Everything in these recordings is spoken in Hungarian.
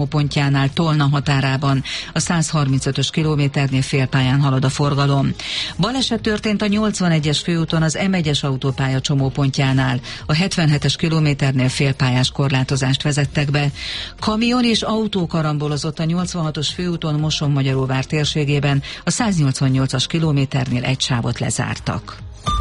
pontjánál Tolna határában. A 135-ös kilométernél félpályán halad a forgalom. Baleset történt a 81-es főúton az M1-es autópálya csomópontjánál. A 77-es kilométernél félpályás korlátozást vezettek be. Kamion és autó karambolozott a 86-os főúton Moson-Magyaróvár térségében. A 188-as kilométernél egy sávot lezártak.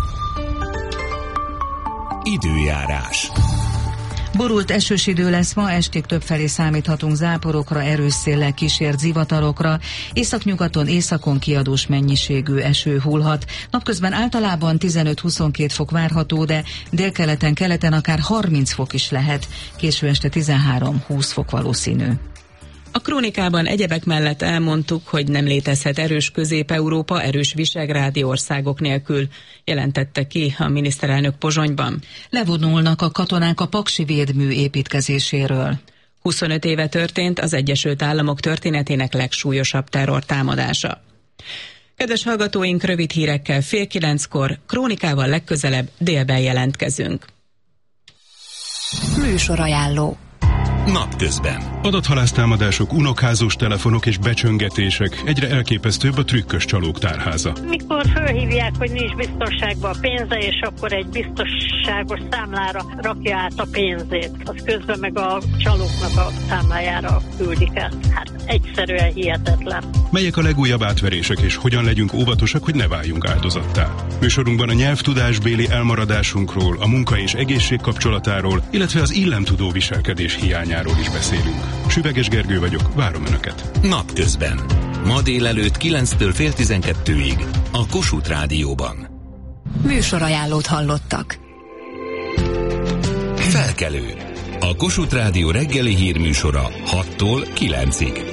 Időjárás. Borult esős idő lesz ma, estig többfelé számíthatunk záporokra, erős széllel kísért zivatarokra, északnyugaton, északon kiadós mennyiségű eső hullhat. Napközben általában 15-22 fok várható, de délkeleten, keleten akár 30 fok is lehet, késő este 13-20 fok valószínű. A krónikában egyebek mellett elmondtuk, hogy nem létezhet erős Közép-Európa erős visegrádi országok nélkül, jelentette ki a miniszterelnök Pozsonyban. Levonulnak a katonák a paksi védmű építkezéséről. 25 éve történt az Egyesült Államok történetének legsúlyosabb terrortámadása. Kedves hallgatóink, rövid hírekkel 8:30, krónikával legközelebb délben jelentkezünk. Műsorajánló. Napközben. Adathalásztámadások, unokházós telefonok és becsöngetések, egyre elképesztőbb a trükkös csalók tárháza. Mikor fölhívják, hogy nincs biztonságban a pénze, és akkor egy biztonságos számlára rakja át a pénzét, az közben meg a csalóknak a számlájára küldik el. Hát egyszerűen hihetetlen. Melyek a legújabb átverések, és hogyan legyünk óvatosak, hogy ne váljunk áldozattá? Műsorunkban a nyelvtudásbéli elmaradásunkról, a munka és egészség kapcsolatáról, illetve az illemtudó viselkedés hiányáról is beszélünk. Süveges Gergő vagyok, várom Önöket. Napközben. Ma délelőtt 9-től fél 12-ig a Kossuth Rádióban. Műsorajánlót hallottak. Felkelő. A Kossuth Rádió reggeli hírműsora 6-tól 9-ig.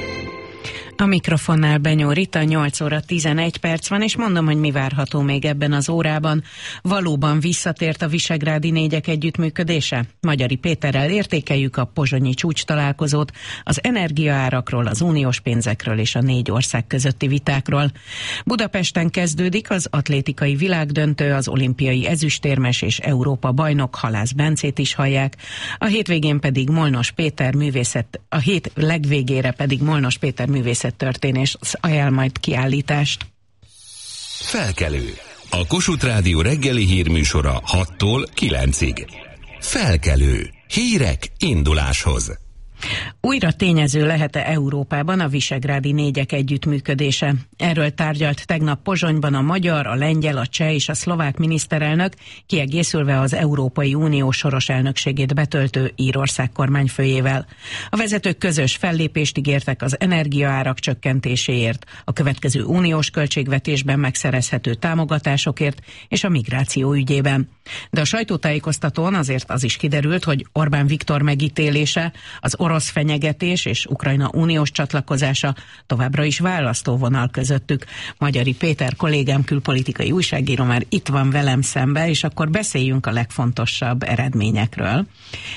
A mikrofonnál Benyó Rita, 8 óra 11 perc van, és mondom, hogy mi várható még ebben az órában. Valóban visszatért a visegrádi négyek együttműködése? Magyari Péterrel értékeljük a pozsonyi csúcs találkozót, az energiaárakról, az uniós pénzekről és a 4 ország közötti vitákról. Budapesten kezdődik az atlétikai világdöntő, az olimpiai ezüstérmes és Európa bajnok, Halász Bencét is hallják. A hétvégén pedig Molnos Péter művészet, a hét legvégére pedig Molnos Péter művészettörténés ajánl majd kiállítást. Felkelő. A Kossuth Rádió reggeli hírműsora 6-tól 9-ig. Felkelő. Hírek induláshoz. Újra tényező lehet-e Európában a visegrádi négyek együttműködése? Erről tárgyalt tegnap Pozsonyban a magyar, a lengyel, a cseh és a szlovák miniszterelnök, kiegészülve az Európai Unió soros elnökségét betöltő Írország kormányfőjével. A vezetők közös fellépést ígértek az energiaárak csökkentéséért, a következő uniós költségvetésben megszerezhető támogatásokért és a migráció ügyében. De a sajtótájékoztatón azért az is kiderült, hogy Orbán Viktor megítélése, az orosz fenyegetés és Ukrajna uniós csatlakozása továbbra is választóvonal közöttük. Magyari Péter kollégám, külpolitikai újságíró már itt van velem szembe, és akkor beszéljünk a legfontosabb eredményekről.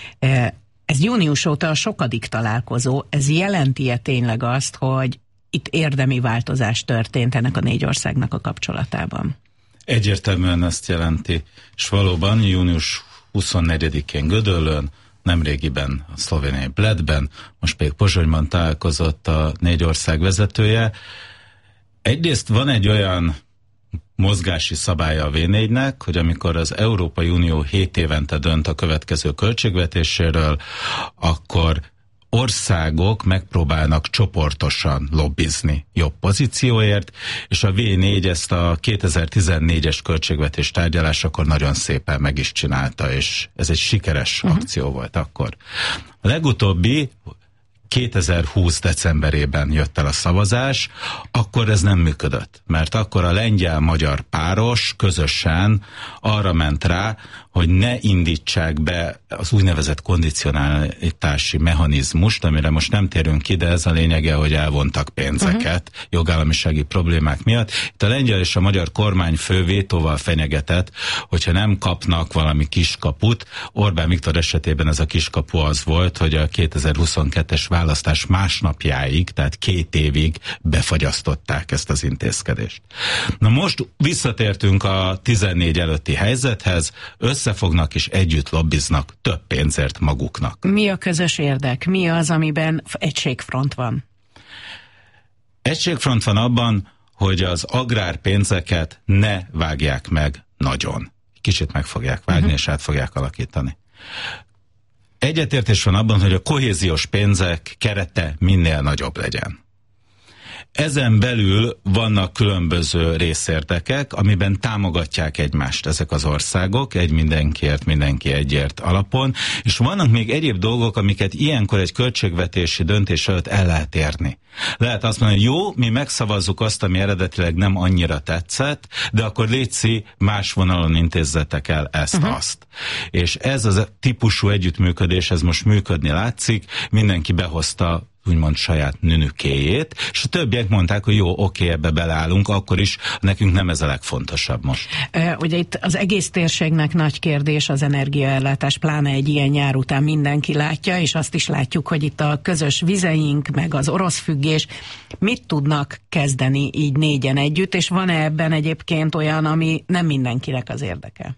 Ez június óta a sokadik találkozó. Ez jelenti-e tényleg azt, hogy itt érdemi változás történt ennek a 4 országnak a kapcsolatában? Egyértelműen ezt jelenti, és valóban június 24-én Gödöllőn, nemrégiben a szlovéniai Bledben, most pedig Pozsonyban találkozott a 4 ország vezetője. Egyrészt van egy olyan mozgási szabálya a V4-nek, hogy amikor az Európai Unió 7 évente dönt a következő költségvetéséről, akkor országok megpróbálnak csoportosan lobbizni jobb pozícióért, és a V4 ezt a 2014-es költségvetés tárgyalásakor nagyon szépen meg is csinálta, és ez egy sikeres akció volt akkor. A legutóbbi 2020 decemberében jött el a szavazás, akkor ez nem működött, mert akkor a lengyel-magyar páros közösen arra ment rá, hogy ne indítsák be az úgynevezett kondicionalitási mechanizmust, amire most nem térünk ki, de ez a lényege, hogy elvontak pénzeket jogállamisági problémák miatt. Itt a lengyel és a magyar kormányfő vétóval fenyegetett, hogyha nem kapnak valami kiskaput. Orbán Viktor esetében ez a kiskapu az volt, hogy a 2022-es választás másnapjáig, tehát 2 évig befagyasztották ezt az intézkedést. Na most visszatértünk a 14 előtti helyzethez, összefognak és együtt lobbiznak több pénzért maguknak. Mi a közös érdek? Mi az, amiben egységfront van? Egységfront van abban, hogy az agrárpénzeket ne vágják meg nagyon. Kicsit meg fogják vágni, és át fogják alakítani. Egyetértés van abban, hogy a kohéziós pénzek kerete minél nagyobb legyen. Ezen belül vannak különböző részérdekek, amiben támogatják egymást ezek az országok, egy mindenkiért, mindenki egyért alapon, és vannak még egyéb dolgok, amiket ilyenkor egy költségvetési döntés előtt el lehet érni. Lehet azt mondani, hogy jó, mi megszavazzuk azt, ami eredetileg nem annyira tetszett, de akkor létszi, más vonalon intézzetek el ezt-azt. És ez az típusú együttműködés, ez most működni látszik, mindenki behozta úgymond saját nünükéjét, és a többiek mondták, hogy jó, oké, ebbe beleállunk, akkor is nekünk nem ez a legfontosabb most. Ugye itt az egész térségnek nagy kérdés az energiaellátás, pláne egy ilyen nyár után mindenki látja, és azt is látjuk, hogy itt a közös vizeink, meg az orosz függés, mit tudnak kezdeni így négyen együtt, és van-e ebben egyébként olyan, ami nem mindenkinek az érdeke?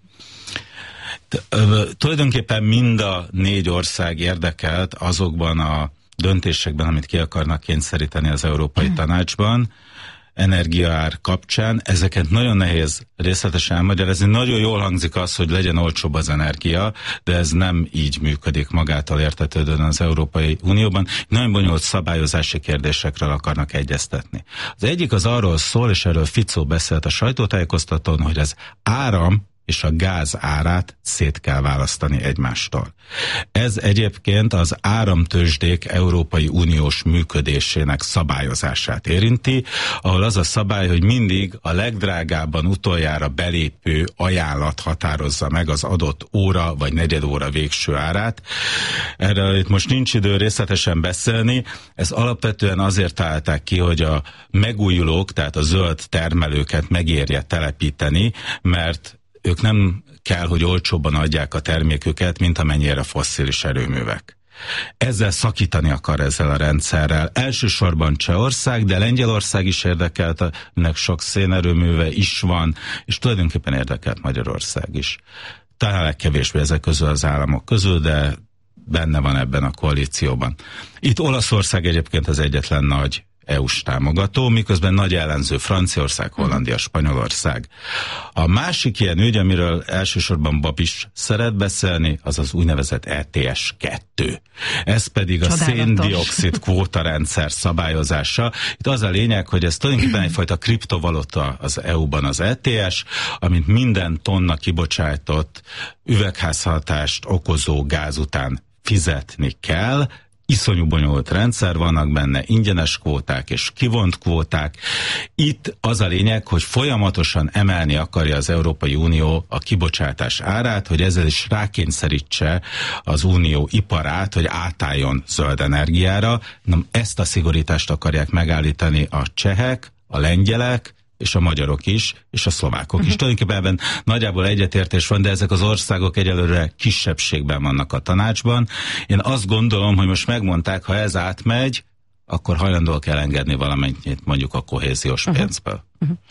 Tulajdonképpen mind a 4 ország érdekelt azokban a döntésekben, amit ki akarnak kényszeríteni az Európai Tanácsban, energiaár kapcsán, ezeket nagyon nehéz részletesen elmagyarázni. Nagyon jól hangzik az, hogy legyen olcsóbb az energia, de ez nem így működik magától értetődően az Európai Unióban. Nagyon bonyolult szabályozási kérdésekről akarnak egyeztetni. Az egyik az arról szól, és erről Fico beszélt a sajtótájékoztatón, hogy az áram és a gáz árát szét kell választani egymástól. Ez egyébként az áramtőzsdék Európai Uniós működésének szabályozását érinti, ahol az a szabály, hogy mindig a legdrágábban utoljára belépő ajánlat határozza meg az adott óra vagy negyed óra végső árát. Erről itt most nincs idő részletesen beszélni, ez alapvetően azért találták ki, hogy a megújulók, tehát a zöld termelőket megérje telepíteni, mert ők nem kell, hogy olcsóbban adják a terméküket, mint amennyire fosszilis erőművek. Ezzel szakítani akar ezzel a rendszerrel. Elsősorban Csehország, de Lengyelország is érdekelt, ennek sok szénerőműve is van, és tulajdonképpen érdekelt Magyarország is. Talán legkevésbé ezek közül az államok közül, de benne van ebben a koalícióban. Itt Olaszország egyébként az egyetlen nagy EU-s támogató, miközben nagy ellenző Franciaország, Hollandia, Spanyolország. A másik ilyen ügy, amiről elsősorban Babis szeret beszélni, az az úgynevezett ETS 2. Ez pedig a szén-dioxid kvótarendszer szabályozása. Itt az a lényeg, hogy ez tulajdonképpen egyfajta kriptovaluta az EU-ban az ETS, amit minden tonna kibocsátott üvegházhatást okozó gáz után fizetni kell. Iszonyú bonyolult rendszer, vannak benne ingyenes kvóták és kivont kvóták. Itt az a lényeg, hogy folyamatosan emelni akarja az Európai Unió a kibocsátás árát, hogy ezzel is rákényszerítse az unió iparát, hogy átálljon zöld energiára. Ezt a szigorítást akarják megállítani a csehek, a lengyelek, és a magyarok is, és a szlovákok is. Tulajdonképpen ebben nagyjából egyetértés van, de ezek az országok egyelőre kisebbségben vannak a tanácsban. Én azt gondolom, hogy most megmondták, ha ez átmegy, akkor hajlandóak elengedni valamennyit mondjuk a kohéziós pénzből.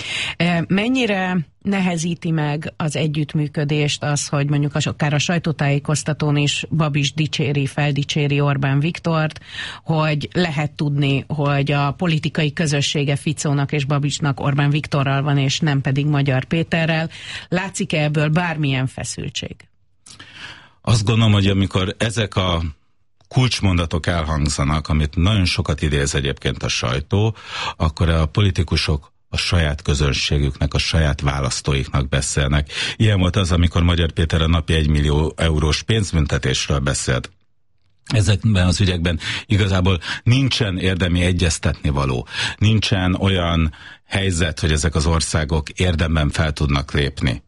Mennyire nehezíti meg az együttműködést az, hogy mondjuk akár a sajtótájékoztatón is Babis feldicséri Orbán Viktort, hogy lehet tudni, hogy a politikai közössége Ficónak és Babisnak Orbán Viktorral van, és nem pedig Magyar Péterrel. Látszik-e ebből bármilyen feszültség? Azt gondolom, hogy amikor ezek a kulcsmondatok elhangzanak, amit nagyon sokat idéz egyébként a sajtó, akkor a politikusok a saját közönségüknek, a saját választóiknak beszélnek. Ilyen volt az, amikor Magyar Péter a napi 1 millió eurós pénzbüntetésről beszélt. Ezekben az ügyekben igazából nincsen érdemi egyeztetni való. Nincsen olyan helyzet, hogy ezek az országok érdemben fel tudnak lépni.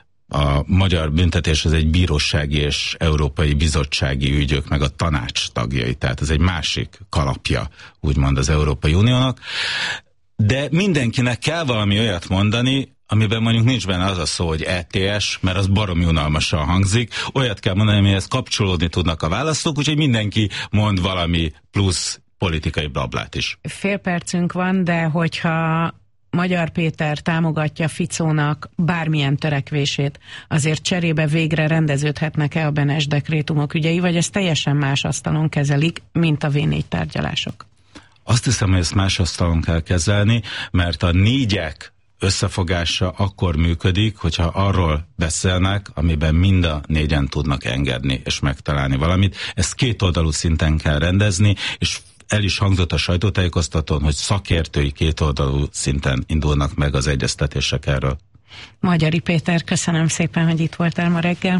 A magyar büntetés az egy bírósági és európai bizottsági ügyök, meg a tanács tagjai, tehát ez egy másik kalapja, úgymond az Európai Uniónak. De mindenkinek kell valami olyat mondani, amiben mondjuk nincs benne az a szó, hogy ETS, mert az baromi unalmasan hangzik. Olyat kell mondani, amihez kapcsolódni tudnak a választók, úgyhogy mindenki mond valami plusz politikai blablát is. Fél percünk van, de hogyha Magyar Péter támogatja Ficónak bármilyen törekvését, azért cserébe végre rendeződhetnek-e a Benes dekrétumok ügyei, vagy ez teljesen más asztalon kezelik, mint a V4 tárgyalások? Azt hiszem, hogy ezt más asztalon kell kezelni, mert a négyek összefogása akkor működik, hogyha arról beszélnek, amiben mind a négyen tudnak engedni és megtalálni valamit. Ezt kétoldalú szinten kell rendezni, és el is hangzott a sajtótájékoztatón, hogy szakértői kétoldalú szinten indulnak meg az egyeztetések erről. Magyari Péter, köszönöm szépen, hogy itt voltál ma reggel.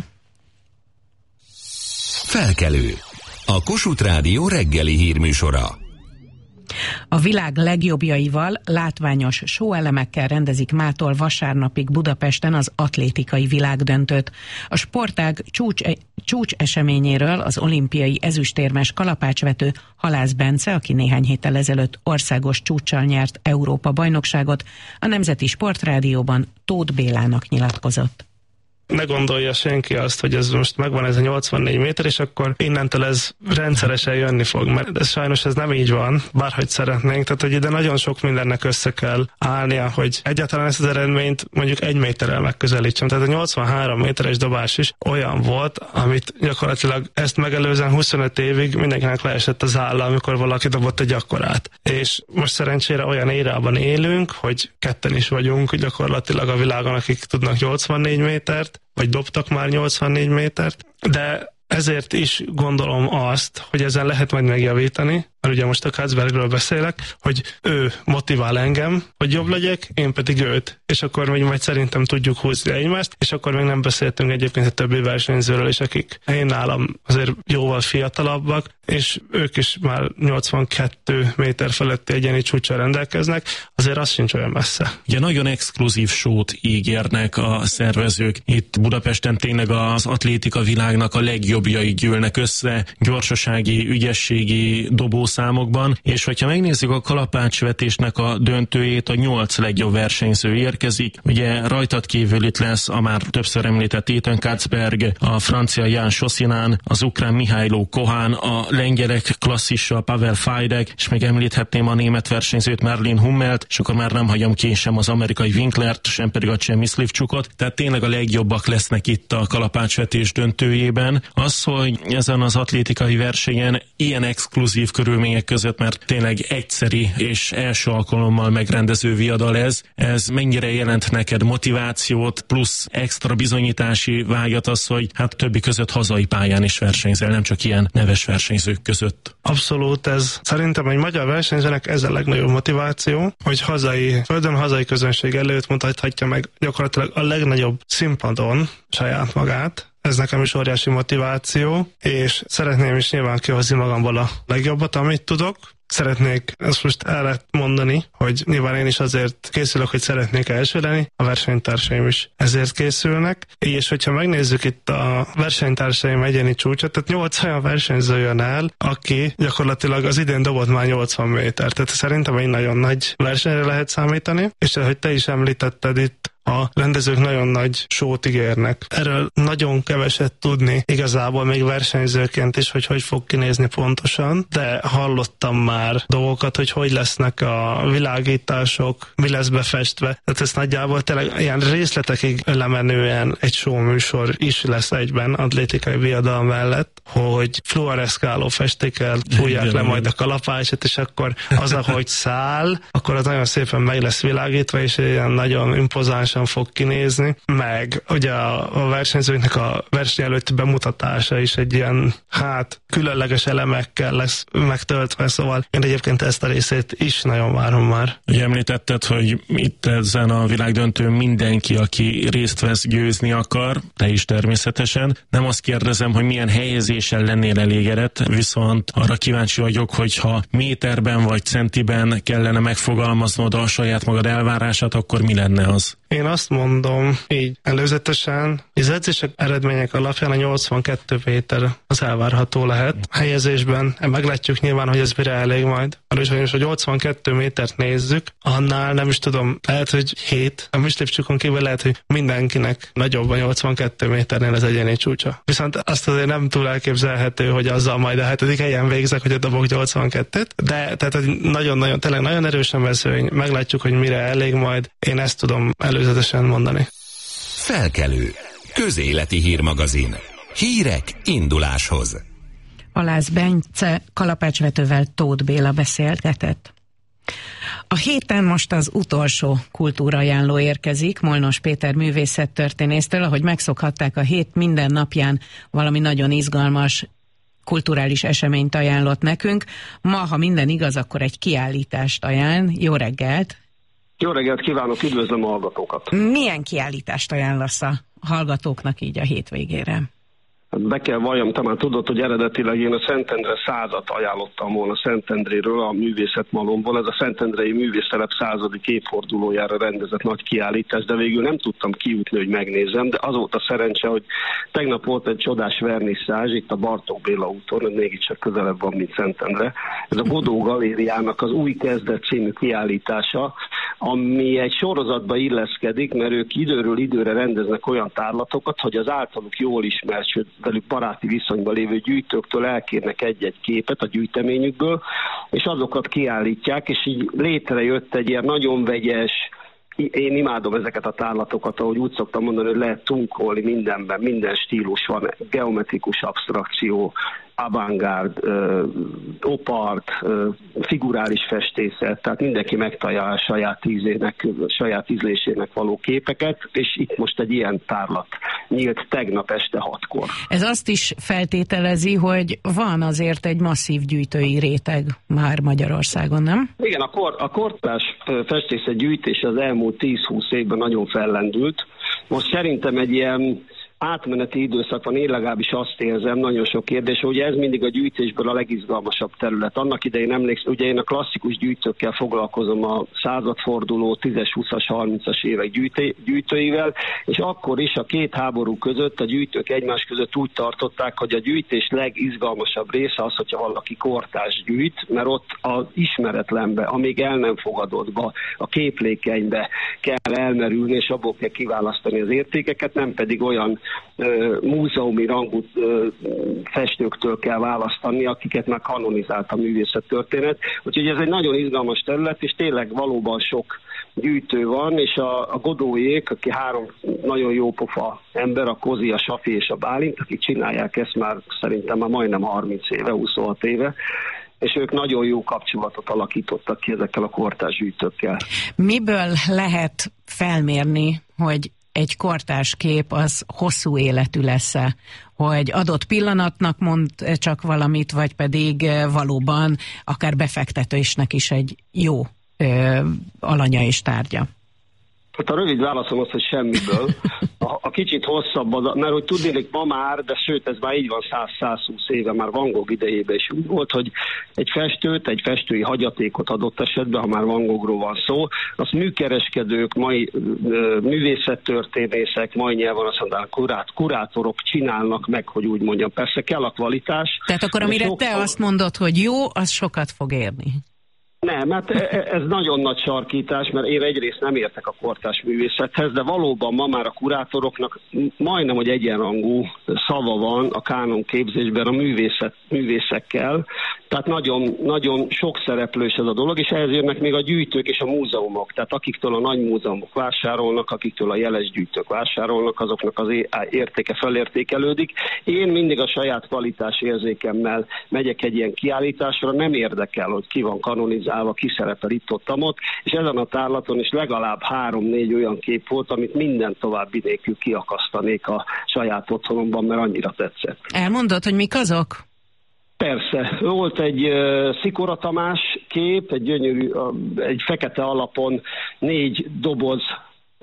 Felkelő. A Kossuth Rádió reggeli hírműsora. A világ legjobbjaival, látványos show-elemekkel rendezik mától vasárnapig Budapesten az atlétikai világdöntőt. A sportág csúcs eseményéről az olimpiai ezüstérmes kalapácsvető Halász Bence, aki néhány héttel ezelőtt országos csúccsal nyert Európa-bajnokságot, a Nemzeti Sportrádióban Tóth Bélának nyilatkozott. Ne gondolja senki azt, hogy ez most megvan ez a 84 méter, és akkor innentől ez rendszeresen jönni fog, mert ez sajnos ez nem így van, bárhogy szeretnénk, tehát hogy ide nagyon sok mindennek össze kell állnia, hogy egyáltalán ezt az eredményt mondjuk 1 méterrel megközelítsem. Tehát a 83 méteres dobás is olyan volt, amit gyakorlatilag ezt megelőzően 25 évig mindenkinek leesett az álla, amikor valaki dobott egy akkorát. És most szerencsére olyan érában élünk, hogy ketten is vagyunk gyakorlatilag a világon, akik tudnak 84 métert, vagy dobtak már 84 métert, de ezért is gondolom azt, hogy ezen lehet majd megjavítani, mert ugye most a Katzbergről beszélek, hogy ő motivál engem, hogy jobb legyek, én pedig őt, és akkor még majd szerintem tudjuk húzni egymást, és akkor még nem beszéltünk egyébként a többi versenyzőről is, akik én nálam azért jóval fiatalabbak, és ők is már 82 méter feletti egyéni csúccsal rendelkeznek, azért az sincs olyan messze. Ugye nagyon exkluzív sót ígérnek a szervezők. Itt Budapesten tényleg az atlétika világnak a legjobbjai gyűlnek össze, gyorsasági, ügyességi dobószámokban, és hogyha megnézzük a kalapácsvetésnek a döntőjét, a 8 legjobb versenyző érkezik. Ugye rajtad kívül itt lesz a már többször említett Ethan Katzberg, a francia Jan Chosinán, az ukrán Mihailo Kohan, a lengyelek klasszisa Pavel Fajdek, és még említhetném a német versenyzőt Merlin Hummelt, és akkor már nem hagyom ki sem az amerikai Winklert, sem pedig a cseh Myslivcsukot. Tehát tényleg a legjobbak lesznek itt a kalapácsvetés döntőjében. Az, hogy ezen az atlétikai versenyen ilyen exkluzív körülmények között, mert tényleg egyszeri és első alkalommal megrendező viadal ez mennyire jelent neked motivációt, plusz extra bizonyítási vágyat az, hogy hát többi között hazai pályán is versenyzel, nem csak ilyen neves versenyzők között. Abszolút, ez szerintem egy magyar versenyzőnek ez a legnagyobb motiváció, hogy hazai közönség előtt mutathatja meg gyakorlatilag a legnagyobb színpadon saját magát. Ez nekem is óriási motiváció, és szeretném is nyilván kihozni magamból a legjobbat, amit tudok. Szeretnék ezt most el mondani, hogy nyilván én is azért készülök, hogy szeretnék első lenni, a versenytársaim is ezért készülnek, és hogyha megnézzük itt a versenytársaim egyéni csúcsot, tehát 8 olyan versenyző jön el, aki gyakorlatilag az idén dobott már 80 méter, tehát szerintem egy nagyon nagy versenyre lehet számítani, és ahogy te is említetted itt, a rendezők nagyon nagy sót ígérnek. Erről nagyon keveset tudni igazából még versenyzőként is, hogy fog kinézni pontosan, de hallottam már dolgokat, hogy lesznek a világítások, mi lesz befestve. Tehát ez nagyjából tényleg ilyen részletekig lemenően egy show műsor is lesz egyben atlétikai viadal mellett, hogy fluoreszkáló festékkel fújják le majd a kalapácsot, és akkor az, ahogy száll, akkor az nagyon szépen meg lesz világítva, és ilyen nagyon impozánsan fog kinézni, meg ugye a versenyzőknek a verseny előtti bemutatása is egy ilyen, különleges elemekkel lesz megtöltve, szóval én egyébként ezt a részét is nagyon várom már. Ugye említetted, hogy itt ezen a világdöntőn mindenki, aki részt vesz, győzni akar, te is természetesen. Nem azt kérdezem, hogy milyen helyezéssel lennél elégedett, viszont arra kíváncsi vagyok, hogyha méterben vagy centiben kellene megfogalmaznod a saját magad elvárását, akkor mi lenne az? Én Én azt mondom így előzetesen, az edzések eredmények alapján a 82 méter az elvárható lehet. A helyezésben meglátjuk nyilván, hogy ez mire elég majd. Először, hogy 82 métert nézzük, annál nem is tudom, lehet, hogy 7, a mislépcsukon kívül lehet, hogy mindenkinek nagyobb a 82 méternél az egyéni csúcsa. Viszont azt azért nem túl elképzelhető, hogy azzal majd a 7. helyen végzek, hogy dobok 82-t, de tehát nagyon-nagyon, tényleg nagyon erősen mezőny, meglátjuk, hogy mire elég majd. Én ezt tudom előzetesen mondani. Felkelő. Közéleti hírmagazin. Hírek induláshoz. Alász Bence kalapácsvetővel Tóth Béla beszélgetett. A héten most az utolsó kultúraajánló érkezik Molnos Péter művészettörténésztől, ahogy megszokhatták, a hét minden napján valami nagyon izgalmas kulturális eseményt ajánlott nekünk. Ma, ha minden igaz, akkor egy kiállítást ajánl. Jó reggelt! Jó reggelt kívánok, üdvözlöm a hallgatókat! Milyen kiállítást ajánlasz a hallgatóknak így a hétvégére? Be kell valljam, te már tudod, hogy eredetileg én a Szentendre 100-at ajánlottam volna Szentendréről, a művészetmalomból. Ez a Szentendrei Művésztelep 100. évfordulójára rendezett nagy kiállítás, de végül nem tudtam kijutni, hogy megnézem, de az volt a szerencse, hogy tegnap volt egy csodás vernisszázs itt a Bartók Béla úton, mégiscsak közelebb van, mint Szentendre. Ez a Godó Galériának az Új Kezdet című kiállítása, ami egy sorozatba illeszkedik, mert ők időről időre rendeznek olyan tárlatokat, hogy az általuk jól ismert, sőt, velük baráti viszonyban lévő gyűjtőktől elkérnek egy-egy képet a gyűjteményükből, és azokat kiállítják, és így létrejött egy ilyen nagyon vegyes, én imádom ezeket a tárlatokat, ahogy úgy szoktam mondani, hogy lehet tunkolni mindenben, minden stílus van, geometrikus abstrakció, avantgárd, opart, figurális festészet, tehát mindenki megtalálja a saját ízlésének való képeket, és itt most egy ilyen tárlat nyílt tegnap este 6-kor. Ez azt is feltételezi, hogy van azért egy masszív gyűjtői réteg már Magyarországon, nem? Igen, a kortárs festészet gyűjtés az elmúlt 10-20 évben nagyon fellendült. Most szerintem egy ilyen átmeneti időszak van, én legalábbis azt érzem, nagyon sok kérdés, ugye ez mindig a gyűjtésből a legizgalmasabb terület. Annak idején emlékszem, ugye én a klasszikus gyűjtőkkel foglalkozom, a századforduló 10-es, 20-as, 30-as évek gyűjtőivel, és akkor is a két háború között a gyűjtők egymás között úgy tartották, hogy a gyűjtés legizgalmasabb része az, hogyha valaki kortárs gyűjt, mert ott az ismeretlenbe, amíg el nem fogadottba, a képlékenybe kell elmerülni, és abból kell kiválasztani az értékeket, nem pedig olyan múzeumi rangú festőktől kell választani, akiket már kanonizált a művészettörténet. Úgyhogy ez egy nagyon izgalmas terület, és tényleg valóban sok gyűjtő van, és a Godóék, aki 3 nagyon jó pofa ember, a Kozi, a Safi és a Bálint, akik csinálják ezt már szerintem már majdnem 30 éve, 26 éve, és ők nagyon jó kapcsolatot alakítottak ki ezekkel a kortárs gyűjtőkkel. Miből lehet felmérni, hogy egy kortárs kép az hosszú életű lesz-e, hogy adott pillanatnak mond csak valamit, vagy pedig valóban akár befektetésnek is egy jó alanya és tárgya? Hát a rövid válaszom az, hogy semmiből. A kicsit hosszabb, mert hogy tudnék ma már, de sőt ez már így van 100-120 éve, már Van Gogh idejében is úgy volt, hogy egy festői hagyatékot adott esetben, ha már Van Goghról van szó, azt műkereskedők, mai művészettörténészek, mai nyelven azt mondanák, kurátorok csinálnak meg, hogy úgy mondjam. Persze kell a kvalitás. Tehát akkor amire te azt mondod, hogy jó, az sokat fog érni. Nem, hát ez nagyon nagy sarkítás, mert én egyrészt nem értek a kortárs művészethez, de valóban ma már a kurátoroknak majdnem, hogy egyenrangú szava van a kánon képzésben a művészekkel, tehát nagyon, nagyon sok szereplős ez a dolog, és ehhez jönnek még a gyűjtők és a múzeumok, tehát akiktől a nagy múzeumok vásárolnak, akiktől a jeles gyűjtők vásárolnak, azoknak az értéke felértékelődik. Én mindig a saját kvalitás érzékemmel megyek egy ilyen kiállításra, nem érdekel, hogy ki van kanonizálva, ki szerepel itt-ott, és ezen a tárlaton is legalább 3-4 olyan kép volt, amit minden további nélkül kiakasztanék a saját otthonomban, mert annyira tetszett. Elmondod, hogy mik azok? Persze. Volt egy Szikora Tamás kép, egy gyönyörű, egy fekete alapon 4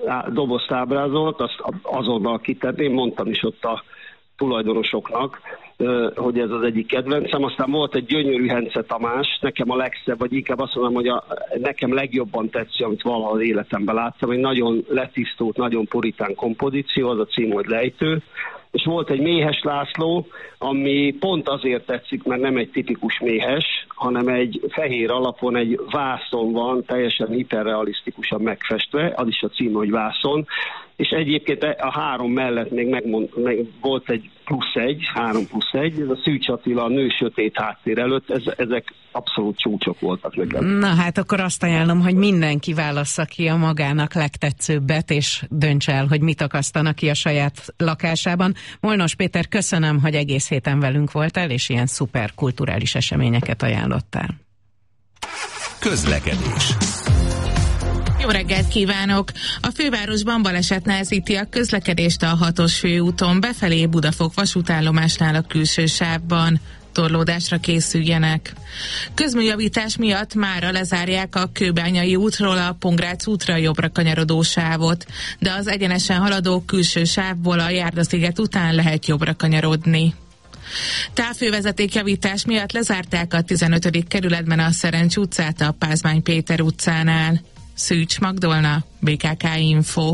dobozt ábrázolt, azt azonnal kitenném, mondtam is ott a tulajdonosoknak, hogy ez az egyik kedvencem. Aztán volt egy gyönyörű Hence Tamás, nekem a legszebb, vagy inkább azt mondom, hogy nekem legjobban tetsző, amit valaha az életemben láttam, egy nagyon letisztult, nagyon puritán kompozíció, az a cím, hogy Lejtő. És volt egy Méhes László, ami pont azért tetszik, mert nem egy tipikus méhes, hanem egy fehér alapon egy vászon van, teljesen hiperrealisztikusan megfestve, az is a cím, hogy vászon, és egyébként a 3 mellett még volt egy +1, 3+1, ez a Szűcs Attila, a Nő sötét háttér előtt, ezek abszolút csúcsok voltak nekem. Na hát akkor azt ajánlom, hogy mindenki válassza ki a magának legtetszőbbet, és dönts el, hogy mit akasztanak ki a saját lakásában. Molnos Péter, köszönöm, hogy egész héten velünk voltál, és ilyen szuper kulturális eseményeket ajánlottál. Közlekedés. Jó reggelt kívánok! A fővárosban baleset nehezíti a közlekedést a 6-os főúton befelé Budafok vasútállomásnál a külső sávban. Torlódásra készüljenek. Közműjavítás miatt mára lezárják a Kőbányai útról a Pongrác útra jobbra kanyarodó sávot, de az egyenesen haladó külső sávból a Járdasziget után lehet jobbra kanyarodni. Távfővezetékjavítás miatt lezárták a 15. kerületben a Szerencs utcát a Pázmány Péter utcánál. Szűcs Magdolna, BKK Info.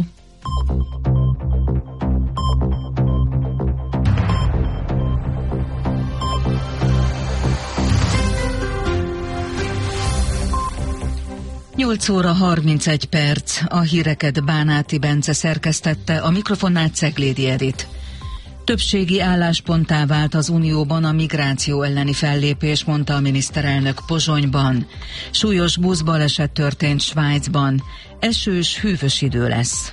Nyolc óra 31 perc. A híreket Bánáti Bence szerkesztette, a mikrofonnál Ceglédi Edit. Többségi állásponttá vált az Unióban a migráció elleni fellépés, mondta a miniszterelnök Pozsonyban. Súlyos buszbaleset történt Svájcban. Esős, hűvös idő lesz.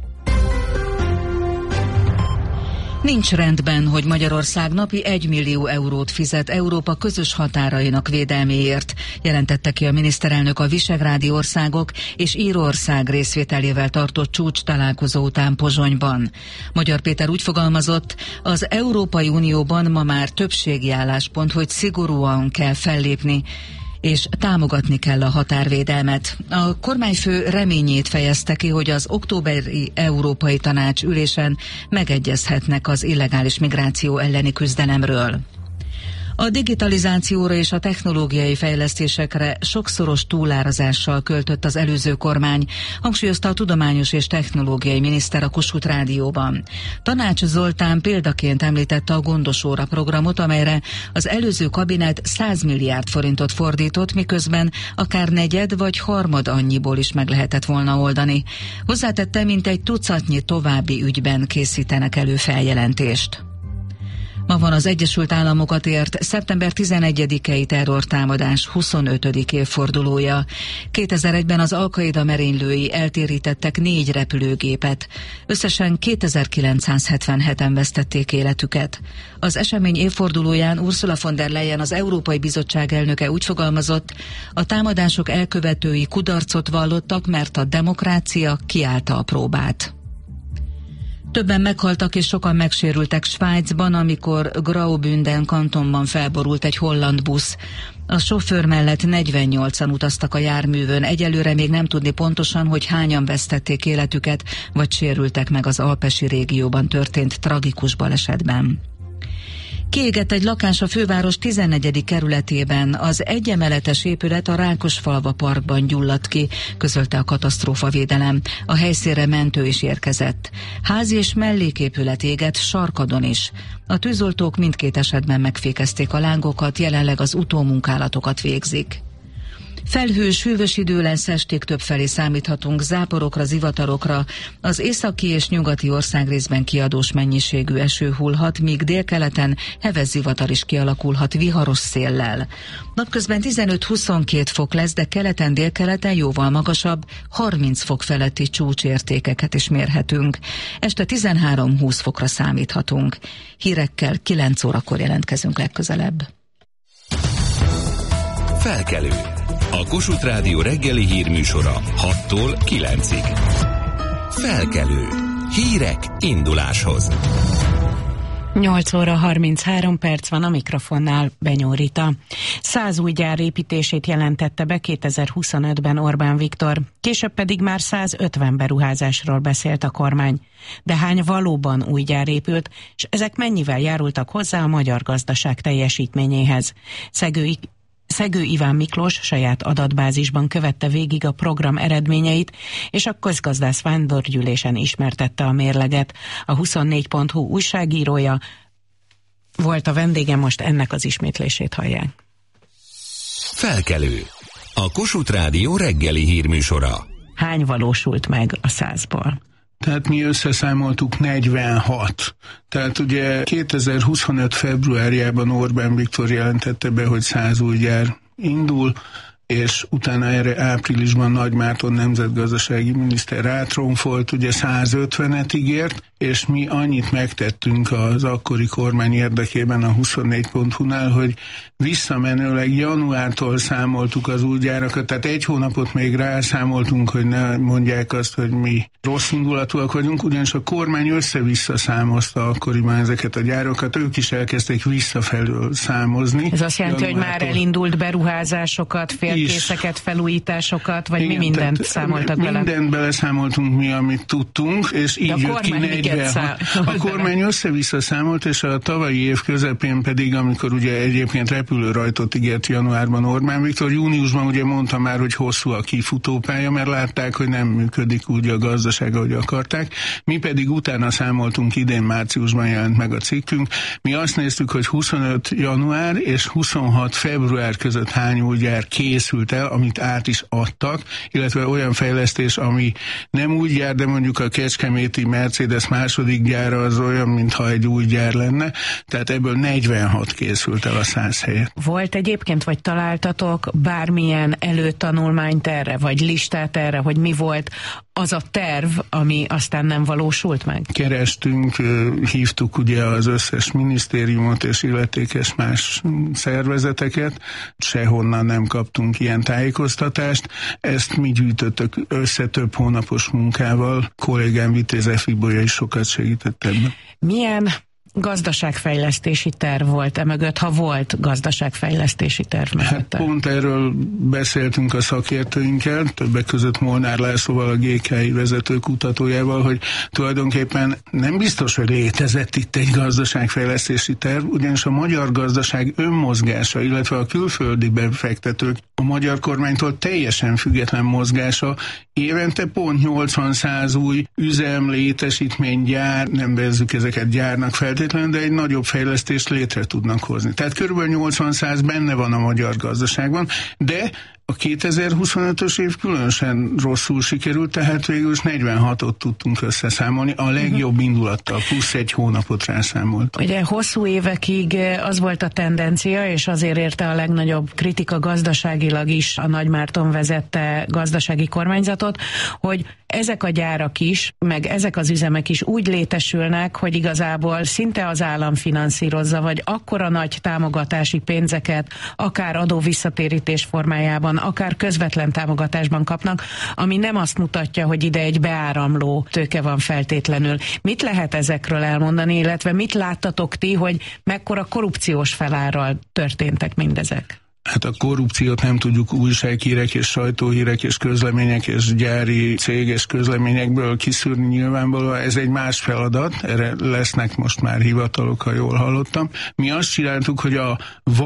Nincs rendben, hogy Magyarország napi 1 millió eurót fizet Európa közös határainak védelméért, jelentette ki a miniszterelnök a visegrádi országok és Írország részvételével tartott csúcs találkozó után Pozsonyban. Magyar Péter úgy fogalmazott, az Európai Unióban ma már többségi álláspont, hogy szigorúan kell fellépni, és támogatni kell a határvédelmet. A kormányfő reményét fejezte ki, hogy az októberi Európai Tanács ülésen megegyezhetnek az illegális migráció elleni küzdelemről. A digitalizációra és a technológiai fejlesztésekre sokszoros túlárazással költött az előző kormány, hangsúlyozta a tudományos és technológiai miniszter a Kossuth Rádióban. Tanács Zoltán példaként említette a Gondosóra programot, amelyre az előző kabinet 100 milliárd forintot fordított, miközben akár negyed vagy harmad annyiból is meg lehetett volna oldani. Hozzátette, mintegy tucatnyi további ügyben készítenek elő feljelentést. Ma van az Egyesült Államokat ért szeptember 11-i terrortámadás 25. évfordulója. 2001-ben az Al-Qaida merénylői eltérítettek 4 repülőgépet. Összesen 2977-en vesztették életüket. Az esemény évfordulóján Ursula von der Leyen, az Európai Bizottság elnöke úgy fogalmazott, a támadások elkövetői kudarcot vallottak, mert a demokrácia kiállta a próbát. Többen meghaltak és sokan megsérültek Svájcban, amikor Graubünden kantonban felborult egy holland busz. A sofőr mellett 48-an utaztak a járművön. Egyelőre még nem tudni pontosan, hogy hányan vesztették életüket, vagy sérültek meg az alpesi régióban történt tragikus balesetben. Kiégett egy lakás a főváros 14. kerületében. Az egyemeletes épület a Rákosfalva parkban gyulladt ki, közölte a katasztrófavédelem. A helyszínre mentő is érkezett. Házi és melléképület égett Sarkadon is. A tűzoltók mindkét esetben megfékezték a lángokat, jelenleg az utómunkálatokat végzik. Felhős, hűvös idő lesz, estig többfelé számíthatunk záporokra, zivatarokra. Az északi és nyugati országrészben kiadós mennyiségű eső hullhat, míg délkeleten heves zivatar is kialakulhat viharos széllel. Napközben 15-22 fok lesz, de keleten, délkeleten jóval magasabb, 30 fok feletti csúcsértékeket is mérhetünk. Este 13-20 fokra számíthatunk. Hírekkel 9 órakor jelentkezünk legközelebb. Felkelő. A Kossuth Rádió reggeli hírműsora 6-tól 9-ig. Felkelő. Hírek induláshoz. 8 óra 33 perc van, a mikrofonnál Benyó Rita. 100 új gyár építését jelentette be 2025-ben Orbán Viktor, később pedig már 150 beruházásról beszélt a kormány. De hány valóban új gyár épült, és ezek mennyivel járultak hozzá a magyar gazdaság teljesítményéhez? Szegő Iván Miklós saját adatbázisban követte végig a program eredményeit, és a közgazdász vándorgyűlésen ismertette a mérleget. A 24.hu újságírója volt a vendége, most ennek az ismétlését hallják. Felkelő. A Kossuth Rádió reggeli hírműsora. Hány valósult meg a 100-ból? Tehát mi összeszámoltuk 46. Tehát ugye 2025 februárjában Orbán Viktor jelentette be, hogy 100 új gyár indul, és utána erre áprilisban Nagy Márton nemzetgazdasági miniszter rátronfolt, ugye 150-et ígért, és mi annyit megtettünk az akkori kormány érdekében a 24.hu-nál, hogy visszamenőleg januártól számoltuk az új gyárakat, tehát egy hónapot még rászámoltunk, hogy ne mondják azt, hogy mi rossz indulatúak vagyunk, ugyanis a kormány össze-vissza számozta akkoriban ezeket a gyárokat, ők is elkezdték visszafelől számozni. Ez azt jelenti, januártól, hogy már elindult beruházásokat, félkészeket, felújításokat, vagy igen, mi mindent számoltak bele? Mindent beleszámoltunk mi, amit tudtunk, és így jött ki 46. A kormány össze-vissza számolt, és a tavalyi év közepén pedig, amikor ugye egyébként repülőrajtot ígért januárban Orbán Viktor, júniusban ugye mondta már, hogy hosszú a kifutópálya, mert látták, hogy nem működik úgy a gazdaság, ahogy akarták. Mi pedig utána számoltunk, idén márciusban jelent meg a cikkünk. Mi azt néztük, hogy 25 január és 26 február között hány új gyár készült el, amit át is adtak, illetve olyan fejlesztés, ami nem új gyár, de mondjuk a kecskeméti Mercedes második gyára az olyan, mintha egy új gyár lenne, tehát ebből 46 készült el a 100 helyet. Volt egyébként, vagy találtatok bármilyen előtanulmányt erre, vagy listát erre, hogy mi volt az a terv, ami aztán nem valósult meg? Kerestünk, hívtuk ugye az összes minisztériumot és illetékes más szervezeteket, sehonnan nem kaptunk ilyen tájékoztatást. Ezt mi gyűjtöttük össze több hónapos munkával, kollégám Vitéz Efibolya is sokat segített ebben. Milyen gazdaságfejlesztési terv volt mögött, ha volt gazdaságfejlesztési terv mögött? Hát pont erről beszéltünk a szakértőinkkel, többek között Molnár Lászlóval, a GKI vezető kutatójával, hogy tulajdonképpen nem biztos, hogy létezett itt egy gazdaságfejlesztési terv, ugyanis a magyar gazdaság önmozgása, illetve a külföldi befektetők a magyar kormánytól teljesen független mozgása, évente pont 80-100 új üzem, létesítmény, gyár, nem bezzük ezeket gyárnak feltétlenül, de egy nagyobb fejlesztést létre tudnak hozni. Tehát körülbelül 80-100 benne van a magyar gazdaságban, de a 2025-ös év különösen rosszul sikerült, tehát végül is 46-ot tudtunk összeszámolni, a legjobb indulattal, plusz egy hónapot rászámolt. Ugye hosszú évekig az volt a tendencia, és azért érte a legnagyobb kritika gazdaságilag is a Nagy Márton vezette gazdasági kormányzatot, hogy ezek a gyárak is, meg ezek az üzemek is úgy létesülnek, hogy igazából szinte az állam finanszírozza, vagy akkora nagy támogatási pénzeket, akár adóvisszatérítés formájában, akár közvetlen támogatásban kapnak, ami nem azt mutatja, hogy ide egy beáramló tőke van feltétlenül. Mit lehet ezekről elmondani, illetve mit láttatok ti, hogy mekkora korrupciós felárral történtek mindezek? Hát a korrupciót nem tudjuk újsághírek és sajtóhírek és közlemények és gyári céges közleményekből kiszűrni nyilvánvalóan. Ez egy más feladat, erre lesznek most már hivatalok, ha jól hallottam. Mi azt csináltuk, hogy a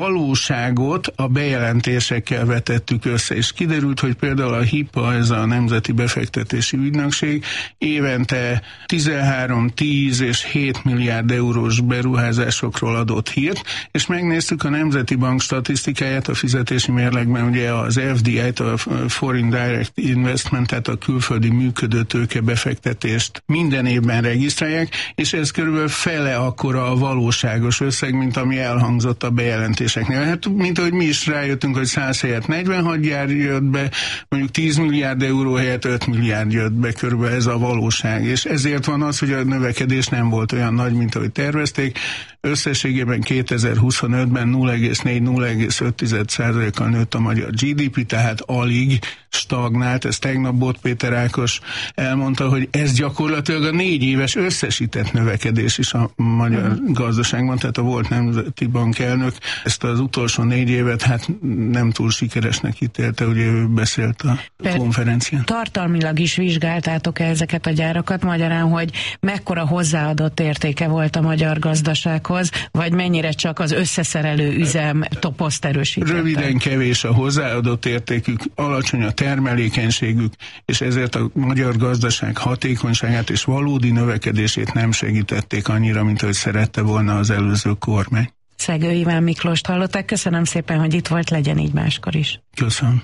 valóságot a bejelentésekkel vetettük össze, és kiderült, hogy például a HIPA, ez a Nemzeti Befektetési Ügynökség évente 13, 10 és 7 milliárd eurós beruházásokról adott hírt, és megnéztük a Nemzeti Bank statisztikáját, a fizetési mérlegben ugye az FDI-t, a Foreign Direct Investment, tehát a külföldi működő tőke befektetést minden évben regisztrálják, és ez körülbelül fele akkora a valóságos összeg, mint ami elhangzott a bejelentéseknél. Hát, mint ahogy mi is rájöttünk, hogy 100 helyett 46 gyár jött be, mondjuk 10 milliárd euró helyett 5 milliárd jött be, körülbelül ez a valóság. És ezért van az, hogy a növekedés nem volt olyan nagy, mint ahogy tervezték. Összességében 2025-ben 0,4-0,5%-kal nőtt a magyar GDP, tehát alig stagnált. Ez tegnap Bot Péter Ákos elmondta, hogy ez gyakorlatilag a 4 éves összesített növekedés is a magyar gazdaságban, tehát a volt Nemzeti Bank elnök ezt az utolsó 4 évet hát nem túl sikeresnek ítélte, ugye ő beszélt a konferencián. Tartalmilag is vizsgáltátok ezeket a gyárakat, magyarán, hogy mekkora hozzáadott értéke volt a magyar gazdasághoz, vagy mennyire csak az összeszerelő üzem toposzt erősítette? Röviden kevés a hozzáadott értékük, alacsony a termelékenységük, és ezért a magyar gazdaság hatékonyságát és valódi növekedését nem segítették annyira, mint ahogy szerette volna az előző kormány. Szegő Iván Miklóst hallották. Köszönöm szépen, hogy itt volt, legyen így máskor is. Köszönöm.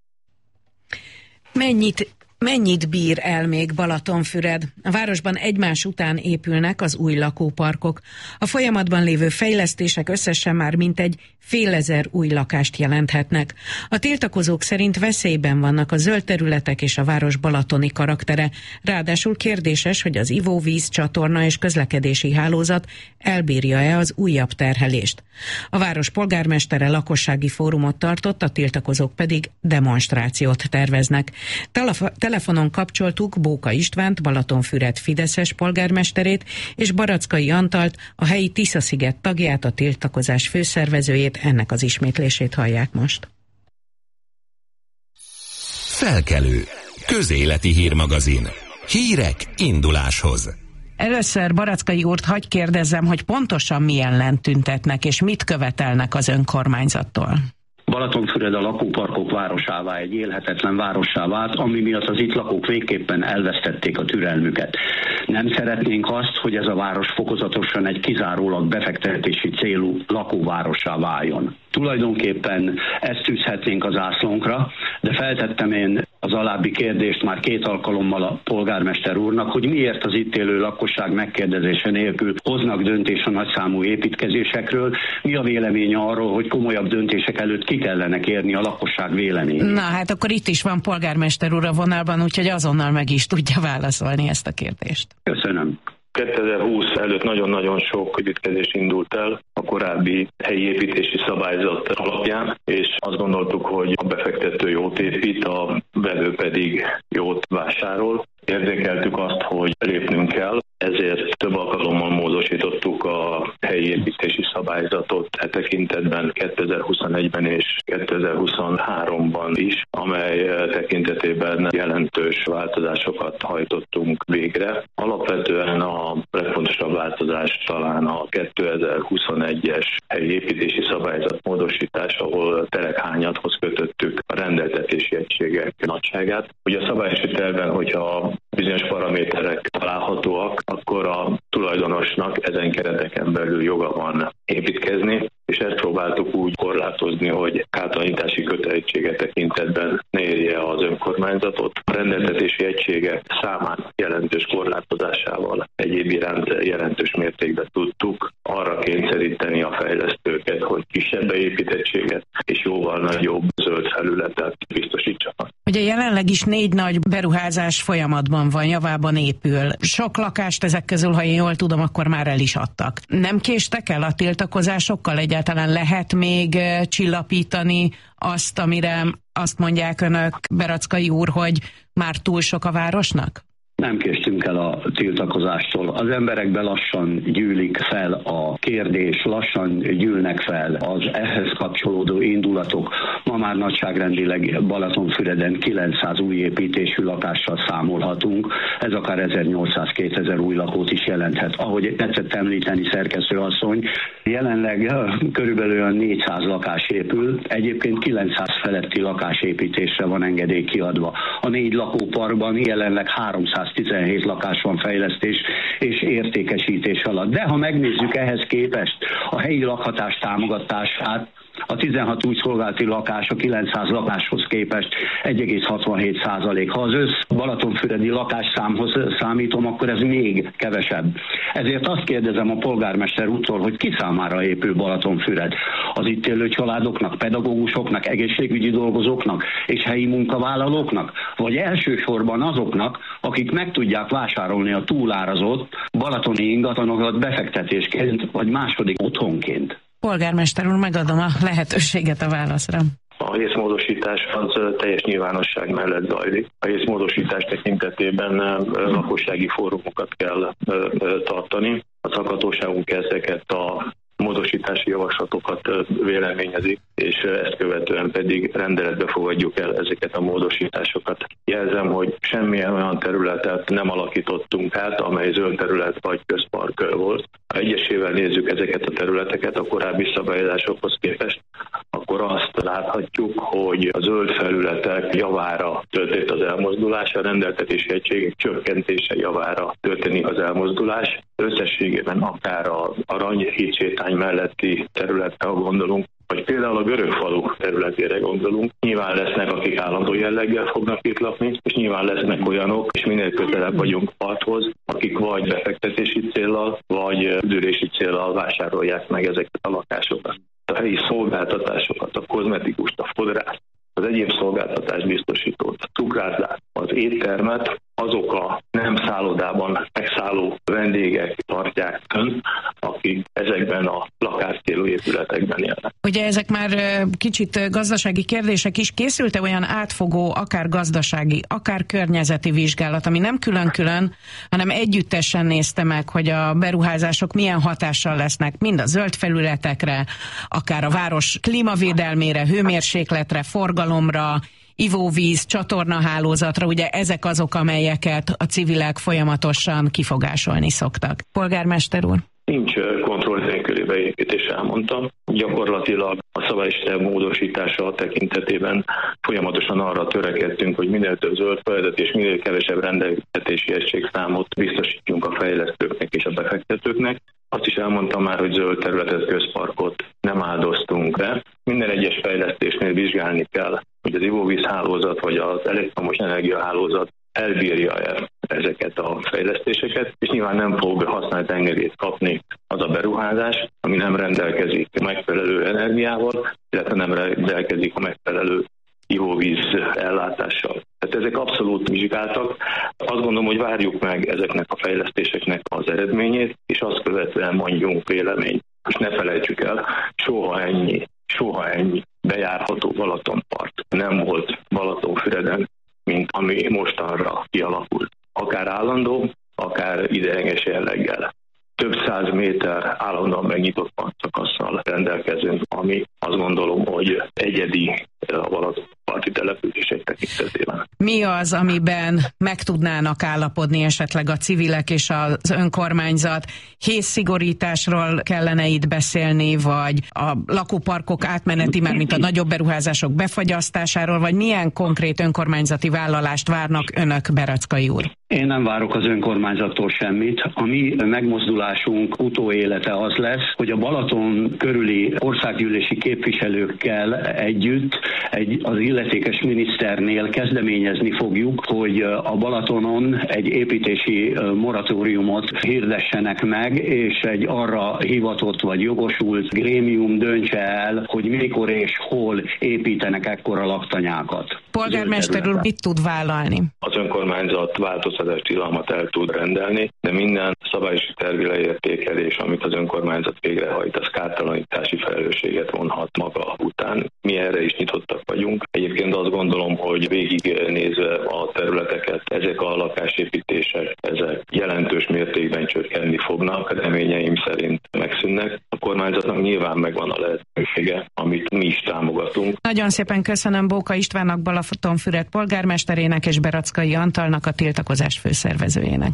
Mennyit bír el még Balatonfüred? A városban egymás után épülnek az új lakóparkok. A folyamatban lévő fejlesztések összesen már mintegy 5000 új lakást jelenthetnek. A tiltakozók szerint veszélyben vannak a zöld területek és a város balatoni karaktere. Ráadásul kérdéses, hogy az ivóvíz, csatorna és közlekedési hálózat elbírja-e az újabb terhelést. A város polgármestere lakossági fórumot tartott, a tiltakozók pedig demonstrációt terveznek. Telefonon kapcsoltuk Bóka Istvánt, Balatonfüred fideszes polgármesterét, és Barackai Antalt, a helyi Tisza-sziget tagját, a tiltakozás főszervezőjét. Ennek az ismétlését hallják most. Felkelő. Közéleti hírmagazin. Hírek induláshoz. Először Barackai úrt hagy kérdezzem, hogy pontosan milyen lent tüntetnek, és mit követelnek az önkormányzattól. Balatonfüred a lakóparkok városává, egy élhetetlen várossá vált, ami miatt az itt lakók végképpen elvesztették a türelmüket. Nem szeretnénk azt, hogy ez a város fokozatosan egy kizárólag befektetési célú lakóvárossá váljon. Tulajdonképpen ezt tűzhetnénk az zászlónkra, de feltettem én az alábbi kérdést már 2 alkalommal a polgármester úrnak, hogy miért az itt élő lakosság megkérdezése nélkül hoznak döntés a nagyszámú építkezésekről, mi a véleménye arról, hogy komolyabb döntések előtt ki kellene kérni a lakosság véleményét. Na hát akkor itt is van polgármester úr a vonalban, úgyhogy azonnal meg is tudja válaszolni ezt a kérdést. Köszönöm. 2020 előtt nagyon-nagyon sok építkezés indult el a korábbi helyi építési szabályzat alapján, és azt gondoltuk, hogy a befektető jót épít, a vevő pedig jót vásárol. Érzékeltük azt, hogy lépnünk kell, ezért több alkalommal módosítottuk a helyi építési szabályzatot e tekintetben 2021-ben és 2023-ban is, amely tekintetében jelentős változásokat hajtottunk végre. Alapvetően a legfontosabb változás talán a 2021-es helyi építési szabályzat módosítás, ahol telekhányadhoz kötöttük a rendeltetési egységek nagyságát. Ugye a szabályosi tervben, hogyha bizonyos paraméterek találhatóak, akkor a tulajdonosnak ezen kereteken belül joga van építkezni, és ezt próbáltuk úgy korlátozni, hogy kártalanítási kötelezettsége tekintetben ne érje az önkormányzatot. A rendeltetési egységek számán jelentős korlátozásával egyéb iránt jelentős mértékben tudtuk arra kényszeríteni a fejlesztőket, hogy kisebb építettséget és jóval nagyobb zöld felületet biztosítsanak. Ugye jelenleg is 4 nagy beruházás folyamatban van, javában épül. Sok lakást ezek közül, ha én jól tudom, akkor már el is adtak. Nem késtek el a tiltakozásokkal? Egyáltalán lehet még csillapítani azt, amire azt mondják önök, Barackai úr, hogy már túl sok a városnak? Nem késtünk el a tiltakozástól. Az emberekben lassan gyűlik fel a kérdés, lassan gyűlnek fel az ehhez kapcsolódó indulatok. Ma már nagyságrendileg Balatonfüreden 900 új építésű lakással számolhatunk. Ez akár 1800-2000 új lakót is jelenthet. Ahogy tetszett említeni szerkesztőasszony, jelenleg körülbelül 400 lakás épül, egyébként 900 feletti lakásépítésre van engedély kiadva. A 4 lakóparkban jelenleg 317 lakás van fejlesztés és értékesítés alatt. De ha megnézzük ehhez képest a helyi lakhatás támogatását, a 16 új szolgálati lakás a 900 lakáshoz képest 1,67%. Ha az Balatonfüredi lakásszámhoz számítom, akkor ez még kevesebb. Ezért azt kérdezem a polgármester úrtól, hogy ki számára épül Balatonfüred? Az itt élő családoknak, pedagógusoknak, egészségügyi dolgozóknak és helyi munkavállalóknak? Vagy elsősorban azoknak, akik meg tudják vásárolni a túlárazott balatoni ingatlanokat befektetésként vagy második otthonként? Polgármester úr, megadom a lehetőséget a válaszra. A részmódosítás módosítás az teljes nyilvánosság mellett zajlik. A részmódosítás tekintetében lakossági fórumokat kell tartani. A szakhatóságunk ezeket a módosítási javaslatokat véleményezik, és ezt követően pedig rendeletbe fogadjuk el ezeket a módosításokat. Jelzem, hogy semmilyen olyan területet nem alakítottunk át, amely zöld terület vagy közpark volt. Ha egyesével nézzük ezeket a területeket a korábbi szabályozásokhoz képest, akkor azt láthatjuk, hogy a zöld felületek javára történt az elmozdulás, a rendeltetési egységek csökkentése javára történik az elmozdulás. Összességében akár a Arany hídsétány melletti területre gondolunk, vagy például a Görögfalu területére gondolunk. Nyilván lesznek, akik állandó jelleggel fognak itt lakni, és nyilván lesznek olyanok, és minél közelebb vagyunk parthoz, akik vagy befektetési céllal, vagy üdülési céllal vásárolják meg ezeket a lakásokat. A helyi szolgáltatásokat, a kozmetikust, a fodrászt, az egyéb szolgáltatás biztosítót, a cukrászát, az éttermet, azok a nem szállodában megszálló vendégek tartják fönn, akik ezekben a lakáscélú épületekben élnek. Ugye ezek már kicsit gazdasági kérdések is. Készült-e olyan átfogó, akár gazdasági, akár környezeti vizsgálat, ami nem külön-külön, hanem együttesen nézte meg, hogy a beruházások milyen hatással lesznek mind a zöld felületekre, akár a város klímavédelmére, hőmérsékletre, forgalomra, ivóvíz, csatornahálózatra, ugye ezek azok, amelyeket a civilek folyamatosan kifogásolni szoktak. Polgármester úr? Nincs kontroll nélküli beépítés, elmondtam. Gyakorlatilag a szabálysítály módosítása tekintetében folyamatosan arra törekedtünk, hogy minél több zöld felület és minél kevesebb rendeltetési egységszámot biztosítjunk a fejlesztőknek és a befektetőknek. Azt is elmondtam már, hogy zöld területet, közparkot nem áldoztunk be. Minden egyes fejlesztésnél vizsgálni kell, hogy az ivóvízhálózat vagy az elektromos energiahálózat elbírja ezeket a fejlesztéseket, és nyilván nem fog használt engedélyt kapni az a beruházás, ami nem rendelkezik megfelelő energiával, illetve nem rendelkezik a megfelelő ivóvíz ellátással. Tehát ezek abszolút vizsgáltak. Azt gondolom, hogy várjuk meg ezeknek a fejlesztéseknek az eredményét, és azt követően mondjunk véleményt. És ne felejtsük el, soha ennyi bejárható Balatonpart nem volt Balatonfüreden, mint ami mostanra kialakult. Akár állandó, akár ideiglenes jelleggel. Több 100 méter állandóan megnyitott partszakasszal rendelkezünk, ami azt gondolom, hogy egyedi a Balatonparti települések tekintetében. Mi az, amiben meg tudnának állapodni esetleg a civilek és az önkormányzat? Hézszigorításról kellene itt beszélni, vagy a lakóparkok átmeneti, már mint a nagyobb beruházások befagyasztásáról, vagy milyen konkrét önkormányzati vállalást várnak önök, Berackai úr? Én nem várok az önkormányzattól semmit. A mi megmozdulásunk utóélete az lesz, hogy a Balaton körüli országgyűlési képviselőkkel együtt az illetékes miniszternél kezdeményezni fogjuk, hogy a Balatonon egy építési moratóriumot hirdessenek meg, és egy arra hivatott vagy jogosult grémium döntse el, hogy mikor és hol építenek ekkora laktanyákat. Polgármester úr mit tud vállalni? Az önkormányzat változtatási tilalmat el tud rendelni, de minden szabályosi tervi leértékelés, amit az önkormányzat végrehajt, az kártalanítási felelősséget vonhat maga után. Mi erre is nyitottak vagyunk. Egyébként azt gondolom, hogy végignézve a területeket, ezek a lakásépítések, ezek jelentős mértékben csökkenni fognak, reményeim szerint megszűnnek. A kormányzatnak nyilván megvan a lehetősége, amit mi is támogatunk. Nagyon szépen köszönöm Bóka Istvánnak, Balatonfüred polgármesterének és Berackai Antalnak, a tiltakozás főszervezőjének.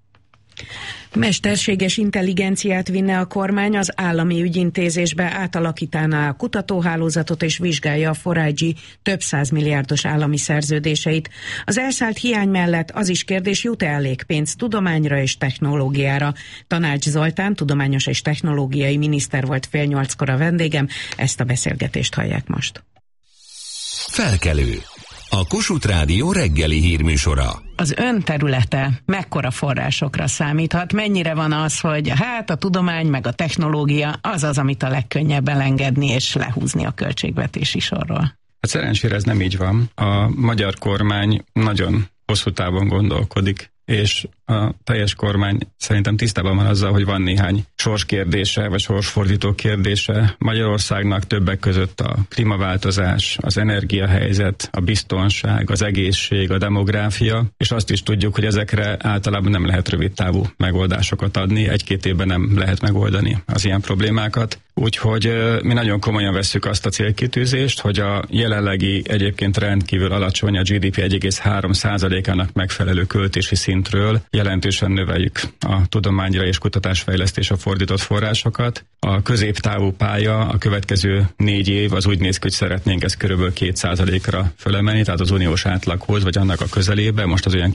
Mesterséges intelligenciát vinne a kormány, az állami ügyintézésbe átalakítaná a kutatóhálózatot és vizsgálja a 4G több 100 milliárdos állami szerződéseit. Az elszállt hiány mellett az is kérdés, jut-e elég pénz tudományra és technológiára. Tanács Zoltán, tudományos és technológiai miniszter volt 7:30 a vendégem, ezt a beszélgetést hallják most. Felkelő. A Kossuth Rádió reggeli hírműsora. Az ön területe mekkora forrásokra számíthat? Mennyire van az, hogy hát a tudomány meg a technológia az, amit a legkönnyebb elengedni és lehúzni a költségvetési sorról? Hát szerencsére ez nem így van. A magyar kormány nagyon hosszú távon gondolkodik, és a teljes kormány szerintem tisztában van azzal, hogy van néhány sorskérdése, vagy sorsfordító kérdése Magyarországnak, többek között a klímaváltozás, az energiahelyzet, a biztonság, az egészség, a demográfia, és azt is tudjuk, hogy ezekre általában nem lehet rövid távú megoldásokat adni, 1-2 évben nem lehet megoldani az ilyen problémákat. Úgyhogy mi nagyon komolyan vesszük azt a célkitűzést, hogy a jelenlegi egyébként rendkívül alacsony, a GDP 1,3%-ának megfelelő költési szintről jelentősen növeljük a tudományra és kutatásfejlesztésre fordított forrásokat. A középtávú pálya a következő 4 év az úgy néz ki, hogy szeretnénk ezt körülbelül 2%-ra fölemelni, tehát az uniós átlaghoz, vagy annak a közelébe, most az olyan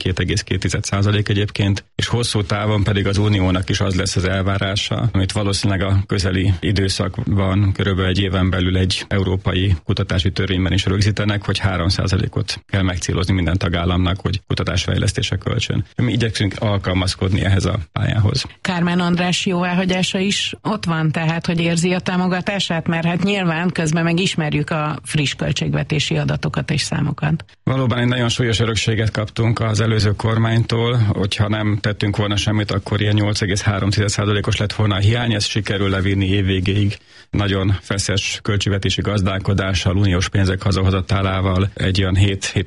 2,2% egyébként, és hosszú távon pedig az uniónak is az lesz az elvárása, amit valószínűleg a közeli időszakban körülbelül 1 éven belül egy európai kutatási törvényben is rögzítenek, hogy 3%-ot kell megcélozni minden tagállamnak, hogy kutatásfejlesztésre költsön. Mi igyekszünk alkalmazkodni ehhez a pályához. Kármán András jóváhagyása is ott van, tehát hogy érzi a támogatását, mert hát nyilván közben megismerjük a friss költségvetési adatokat és számokat. Valóban egy nagyon súlyos örökséget kaptunk az előző kormánytól, hogyha nem tettünk volna semmit, akkor ilyen 8,3%-os lett volna a hiány, ezt sikerül levinni évvégéig nagyon feszes költségvetési gazdálkodással, uniós pénzek hazahozatálával egy olyan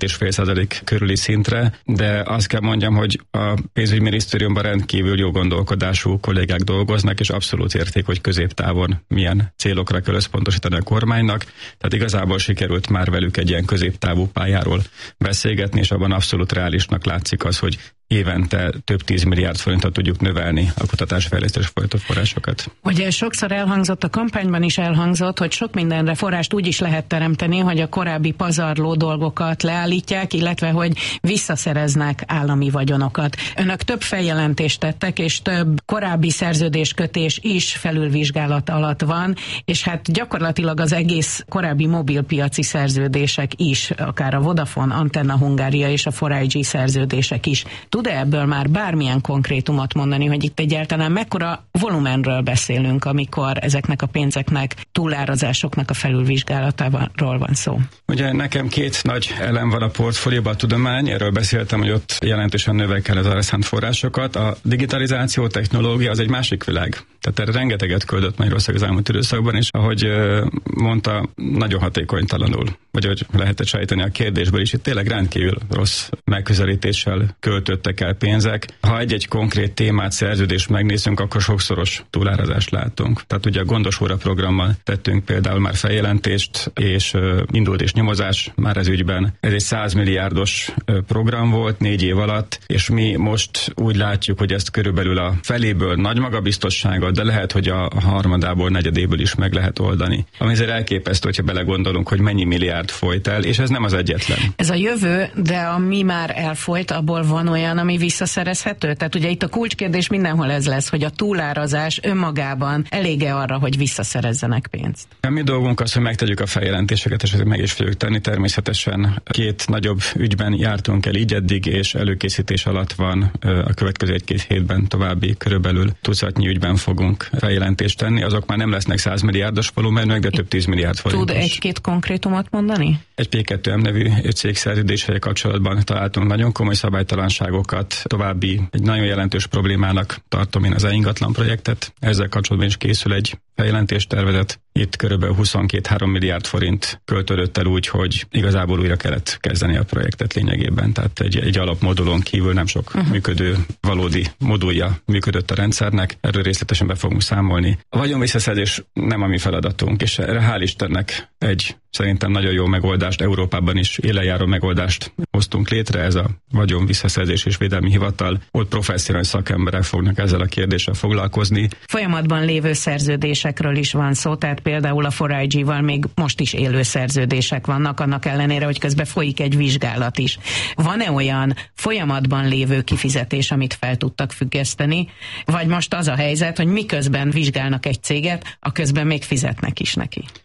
7,5% körüli szintre, de azt kell mondjam, hogy a pénzügyminisztériumban rendkívül jó gondolkodású kollégák dolgoznak, és abszolút érték, hogy középtávon milyen célokra kell összpontosítani a kormánynak, tehát igazából sikerült már velük egy ilyen középtávú pályáról beszélgetni, és abban abszolút reálisnak látszik az, hogy évente több 10 milliárd forintot tudjuk növelni a kutatásfejlesztés folytatott forrásokat. Ugye sokszor elhangzott, a kampányban is elhangzott, hogy sok mindenre forrást úgy is lehet teremteni, hogy a korábbi pazarló dolgokat leállítják, illetve hogy visszaszereznek állami vagyonokat. Önök több feljelentést tettek, és több korábbi szerződéskötés is felülvizsgálat alatt van, és hát gyakorlatilag az egész korábbi mobilpiaci szerződések is, akár a Vodafone, Antenna Hungária és a 4G szerződések is. Tud-e ebből már bármilyen konkrétumot mondani, hogy itt egyáltalán mekkora volumenről beszélünk, amikor ezeknek a pénzeknek, túlárazásoknak a felülvizsgálatáról van szó? Ugye nekem 2 nagy elem van a portfólióban, a tudomány, erről beszéltem, hogy ott jelentősen növekel az arra szánt forrásokat. A digitalizáció, technológia az egy másik világ. Tehát erre rengeteget küldött Magyarország az elmúlt időszakban, és ahogy mondta, nagyon hatékonytalanul, vagy hogy lehetett sejteni a kérdésből is, itt tényleg rendkívül rossz megközelítéssel költöttek el pénzek. Ha egy-egy konkrét témát, szerződést megnézzünk, akkor sokszoros túlárazást látunk. Tehát ugye a Gondos óra programmal tettünk például már feljelentést, és indult és nyomozás már ez ügyben. Ez egy 100 milliárdos program volt 4 év alatt, és mi most úgy látjuk, hogy ezt körülbelül a feléből nagy magabiztossággal, de lehet, hogy a harmadából, negyedéből is meg lehet oldani. Ami azért elképesztő, hogyha belegondolunk, hogy mennyi milliárd folyt el, és ez nem az egyetlen. Ez a jövő, de ami már elfolyt, abból van olyan, ami visszaszerezhető? Tehát ugye itt a kulcskérdés mindenhol ez lesz, hogy a túlárazás önmagában elég-e arra, hogy visszaszerezzenek pénzt? A mi dolgunk az, hogy megtegyük a feljelentéseket, és ezeket meg is fogjuk tenni. Természetesen 2 nagyobb ügyben jártunk el így eddig, és előkészítés alatt van a következő 1-2 hétben további körülbelül tucatnyi ügyben fogunk feljelentést tenni. Azok már nem lesznek 100 milliárdos volumenűek, de több 10 milliárd forintos. Tud 1-2 konkrétumot mondani? Egy P2M nevű cégszerződéssel kapcsolatban találtunk nagyon komoly szabálytalanságokat. További egy nagyon jelentős problémának tartom én az e-ingatlan projektet. Ezzel kapcsolatban is készül egy feljelentéstervezet. Itt körülbelül 22-3 milliárd forint költődött el úgy, hogy igazából újra kellett kezdeni a projektet lényegében. Tehát egy alapmodulon kívül nem sok működő, valódi modulja működött a rendszernek. Erről részletesen be fogunk számolni. A vagyonvisszaszerzés nem a mi feladatunk, és erre hál' Istennek egy szerintem nagyon jó megoldást, Európában is élenjáró megoldást hoztunk létre, ez a Vagyonvisszaszerzés és Védelmi Hivatal. Ott professzionális szakemberek fognak ezzel a kérdéssel foglalkozni. Folyamatban lévő szerződésekről is van szó, tehát például a 4IG-val még most is élő szerződések vannak, annak ellenére, hogy közben folyik egy vizsgálat is. Van-e olyan folyamatban lévő kifizetés, amit fel tudtak függeszteni, vagy most az a helyzet, hogy miközben vizsgálnak egy céget, a közben még fizetnek is neki?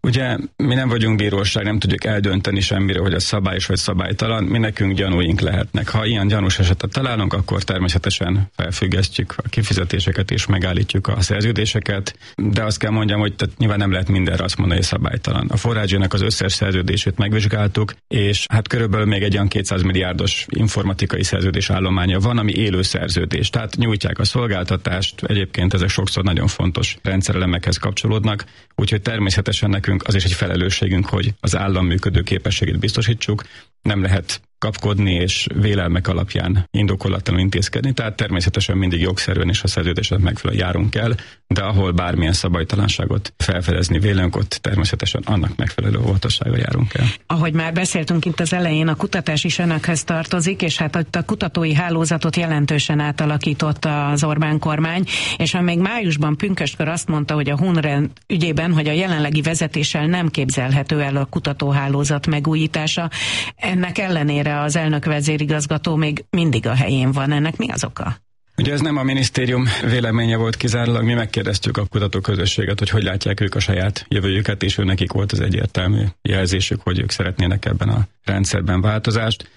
Ugye mi nem vagyunk bíróság, nem tudjuk eldönteni semmire, hogy a szabályos vagy szabálytalan, mi nekünk gyanúink lehetnek. Ha ilyen gyanús esetet találunk, akkor természetesen felfüggesztjük a kifizetéseket és megállítjuk a szerződéseket, de azt kell mondjam, hogy nyilván nem lehet mindenre azt mondani, hogy szabálytalan. A Forrágynak az összes szerződését megvizsgáltuk, és hát körülbelül még egy olyan 200 milliárdos informatikai szerződés állománya van, ami élő szerződés. Tehát nyújtják a szolgáltatást, egyébként ezek sokszor nagyon fontos rendszerelemekhez kapcsolódnak, úgyhogy természetesen nekünk az is egy felelősségünk, hogy az állam működő képességét biztosítsuk, nem lehet kapkodni és vélelmek alapján indokolatlanul intézkedni, tehát természetesen mindig jogszerűen és a szerződésnek megfelelően járunk el, de ahol bármilyen szabálytalanságot felfedezni vélünk, ott természetesen annak megfelelő óvatossággal járunk el. Ahogy már beszéltünk itt az elején, a kutatás is önökhez tartozik, és hát a kutatói hálózatot jelentősen átalakította az Orbán kormány, és még májusban pünköstkor azt mondta, hogy a HUNREN ügyében, hogy a jelenlegi vezetéssel nem képzelhető el a kutatóhálózat megújítása. Ennek ellenére az elnök vezérigazgató még mindig a helyén van. Ennek mi az oka? Ugye ez nem a minisztérium véleménye volt kizárólag, mi megkérdeztük a kutatóközösséget, hogy látják ők a saját jövőjüket, és nekik volt az egyértelmű jelzésük, hogy ők szeretnének ebben a rendszerben változást.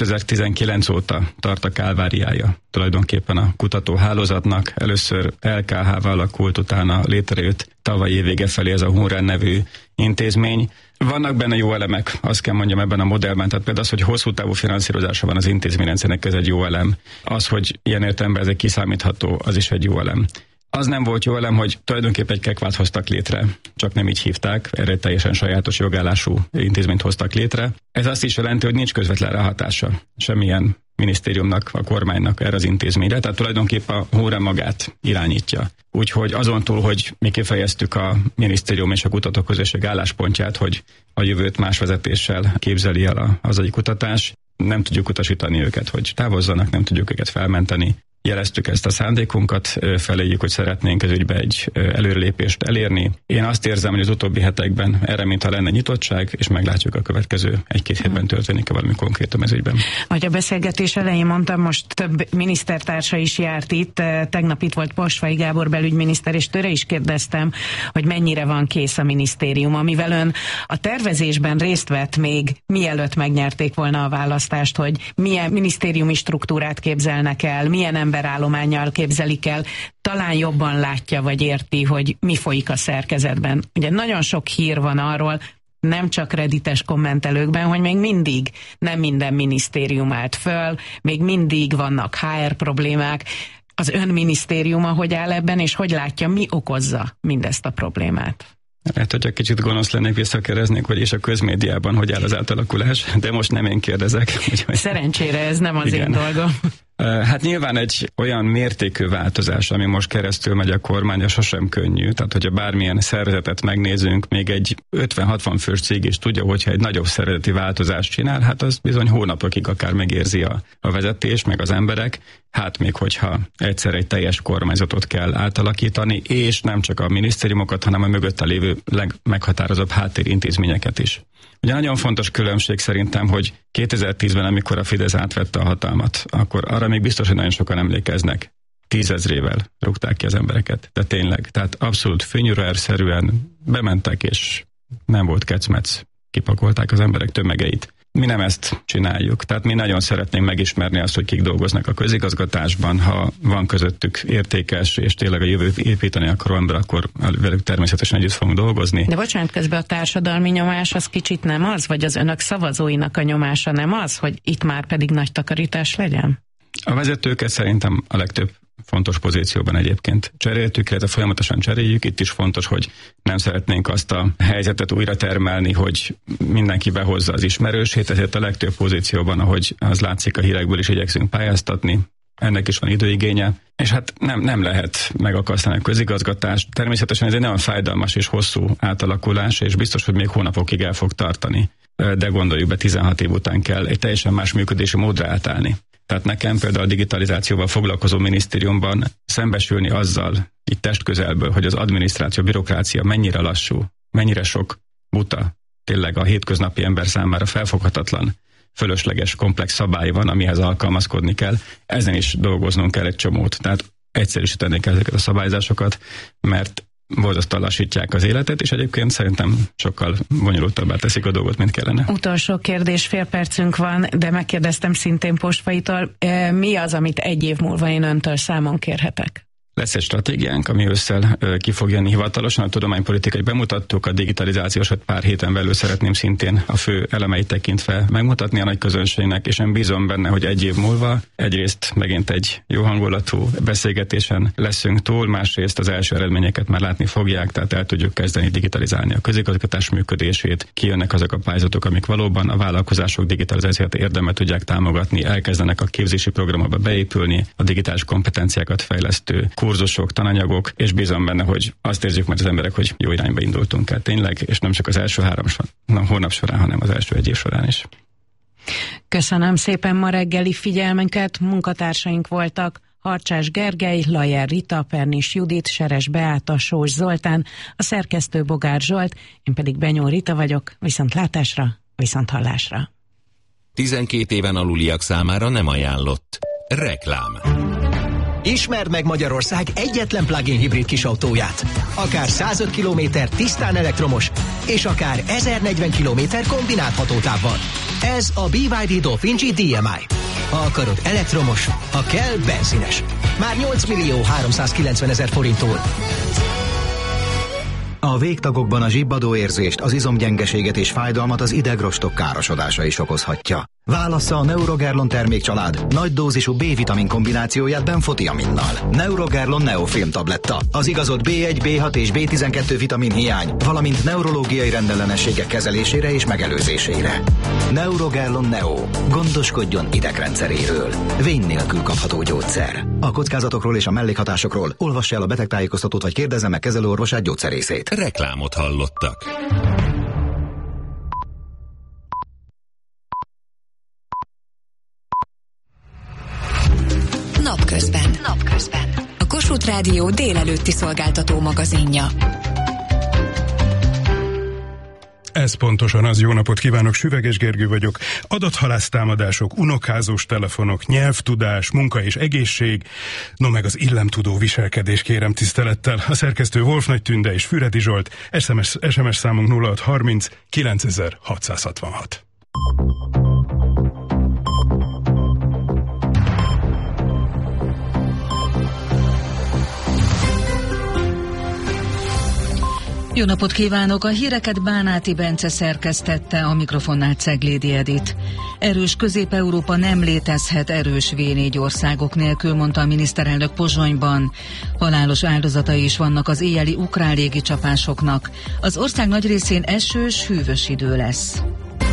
2019 óta tart a kálváriája tulajdonképpen a kutatóhálózatnak. Először LKH-val alakult, utána létrejött tavaly év vége felé ez a HUNREN nevű intézmény. Vannak benne jó elemek, azt kell mondjam ebben a modellben, tehát például az, hogy hosszú távú finanszírozása van az intézményrendszernek, ez egy jó elem. Az, hogy ilyen értelemben ez egy kiszámítható, az is egy jó elem. Az nem volt jó elem, hogy tulajdonképpen egy kekvát hoztak létre, csak nem így hívták, erre teljesen sajátos jogállású intézményt hoztak létre. Ez azt is jelenti, hogy nincs közvetlen ráhatása semmilyen minisztériumnak, a kormánynak erre az intézményre, tehát tulajdonképpen a HUNREN magát irányítja. Úgyhogy azon túl, hogy mi kifejeztük a minisztérium és a kutatóközösség álláspontját, hogy a jövőt más vezetéssel képzeli el a hazai kutatás, nem tudjuk utasítani őket, hogy távozzanak, nem tudjuk őket felmenteni. Jeleztük ezt a szándékunkat, feléjük, hogy szeretnénk ez ügybe egy előrelépést elérni. Én azt érzem, hogy az utóbbi hetekben erre mintha lenne nyitottság, és meglátjuk a következő 1-2 hétben történik-e valami konkrétum ez ügyben. Ahogy a beszélgetés elején mondtam, most több minisztertársa is járt itt. Tegnap itt volt Posvai Gábor belügyminiszter, és tőle is kérdeztem, hogy mennyire van kész a minisztérium, amivel ön a tervezésben részt vett még mielőtt megnyerték volna a választást, hogy milyen minisztériumi struktúrát képzelnek el, milyen emberállománnyal képzelik el, talán jobban látja vagy érti, hogy mi folyik a szerkezetben. Ugye nagyon sok hír van arról, nem csak reddites kommentelőkben, hogy még mindig nem minden minisztérium állt föl, még mindig vannak HR problémák. Az ön minisztériuma hogy áll ebben, és hogy látja, mi okozza mindezt a problémát? Hát, hogyha kicsit gonosz lennék, visszakérdeznék, hogy és a közmédiában hogy áll az átalakulás, de most nem én kérdezek. Úgyhogy... Szerencsére ez nem az én dolgom. Hát nyilván egy olyan mértékű változás, ami most keresztül megy a kormánya, sosem könnyű. Tehát, hogyha bármilyen szervezetet megnézünk, még egy 50-60 fős cég is tudja, hogyha egy nagyobb szervezeti változást csinál, hát az bizony hónapokig akár megérzi a vezetés, meg az emberek. Hát még hogyha egyszer egy teljes kormányzatot kell átalakítani, és nem csak a minisztériumokat, hanem a mögötte lévő legmeghatározóbb háttérintézményeket is. Ugye nagyon fontos különbség szerintem, hogy 2010-ben, amikor a Fidesz átvette a hatalmat, akkor arra még biztos, hogy nagyon sokan emlékeznek. 10 000-rével rúgták ki az embereket. De tényleg, tehát abszolút fűnyűrőerszerűen bementek, és nem volt kecmec. Kipakolták az emberek tömegeit. Mi nem ezt csináljuk. Tehát mi nagyon szeretnénk megismerni azt, hogy kik dolgoznak a közigazgatásban, ha van közöttük értékes, és tényleg a jövőt építeni akaró ember, akkor velük természetesen együtt fogunk dolgozni. De bocsánat, közben a társadalmi nyomás az kicsit nem az, vagy az önök szavazóinak a nyomása nem az, hogy itt már pedig nagy takarítás legyen? A vezetőket szerintem a legtöbb fontos pozícióban egyébként cseréltük, illetve folyamatosan cseréljük. Itt is fontos, hogy nem szeretnénk azt a helyzetet újra termelni, hogy mindenki behozza az ismerősét, ezért a legtöbb pozícióban, ahogy az látszik a hírekből is, igyekszünk pályáztatni. Ennek is van időigénye, és hát nem lehet megakasztani a közigazgatást. Természetesen ez egy nagyon fájdalmas és hosszú átalakulás, és biztos, hogy még hónapokig el fog tartani. De gondoljuk be, 16 év után kell egy teljesen más működési módra átállni. Tehát nekem például a digitalizációval foglalkozó minisztériumban szembesülni azzal, itt testközelből, hogy az adminisztráció, bürokrácia mennyire lassú, mennyire sok buta, tényleg a hétköznapi ember számára felfoghatatlan, fölösleges, komplex szabály van, amihez alkalmazkodni kell. Ezen is dolgoznunk kell egy csomót. Tehát egyszerűsíteni kell ezeket a szabályzásokat, mert borzasztóan lassítják az életet, és egyébként szerintem sokkal bonyolultabbá teszik a dolgot, mint kellene. Utolsó kérdés, fél percünk van, de megkérdeztem szintén Postfaitól, mi az, amit egy év múlva én öntől számon kérhetek? Lesz egy stratégiánk, ami ősszel ki fog jönni hivatalosan, a tudománypolitikai bemutattuk, a digitalizációsat pár héten belül szeretném szintén a fő elemeit tekintve megmutatni a nagy közönségnek, és én bízom benne, hogy egy év múlva egyrészt megint egy jó hangulatú beszélgetésen leszünk túl, másrészt az első eredményeket már látni fogják, tehát el tudjuk kezdeni digitalizálni a közigazgatás működését, kijönnek azok a pályázatok, amik valóban a vállalkozások digitalizációt érdemel tudják támogatni, elkezdenek a képzési programokba beépülni, a digitális kompetenciákat fejlesztő kurzusok, tananyagok, és bízom benne, hogy azt érzik majd az emberek, hogy jó irányba indultunk el tényleg, és nem csak az első 3 hónap során, hanem az első 1 év során is. Köszönöm szépen ma reggeli figyelmünket, munkatársaink voltak Harcsás Gergely, Lajer Rita, Pernis Judit, Seres Beáta, Sós Zoltán, a szerkesztő Bogár Zsolt, én pedig Benyó Rita vagyok, viszontlátásra, viszonthallásra. 12 éven aluliak számára nem ajánlott. Reklám. Ismerd meg Magyarország egyetlen plug-in hibrid kisautóját. Akár 105 km tisztán elektromos, és akár 1040 km kombinált hatótávval. Ez a BYD Dolphin GDMI. Ha akarod elektromos, ha kell benzines. Már 8.390.000 forinttól. A végtagokban a zsibbadó érzést, az izomgyengeséget és fájdalmat az idegrostok károsodása is okozhatja. Válassza a Neurogerlon termékcsalád nagy dózisú B-vitamin kombinációját benfotiaminnal. Neurogerlon Neofilm tabletta. Az igazodt B1, B6 és B12 vitamin hiány, valamint neurológiai rendellenességek kezelésére és megelőzésére. Neurogerlon Neo. Gondoskodjon idegrendszeréről. Vény nélkül kapható gyógyszer. A kockázatokról és a mellékhatásokról olvassa el a betegtájékoztatót vagy kérdezze meg kezelőorvosát, gyógyszerészét. Reklámot hallottak. Napközben. A Kossuth Rádió délelőtti szolgáltató magazinja. Ez pontosan az. Jó napot kívánok, Süveges Gergő vagyok. Adathalásztámadások, unokázós telefonok, nyelvtudás, munka és egészség, no meg az illemtudó viselkedés, kérem tisztelettel. A szerkesztő Wolf Nagy Tünde és Füredi Zsolt, SMS számunk 0630 9666. Jó napot kívánok! A híreket Bánáti Bence szerkesztette, a mikrofonnál Ceglédi Edit. Erős Közép-Európa nem létezhet erős V4 országok nélkül, mondta a miniszterelnök Pozsonyban. Halálos áldozatai is vannak az éjjeli ukrán légicsapásoknak. Az ország nagy részén esős, hűvös idő lesz.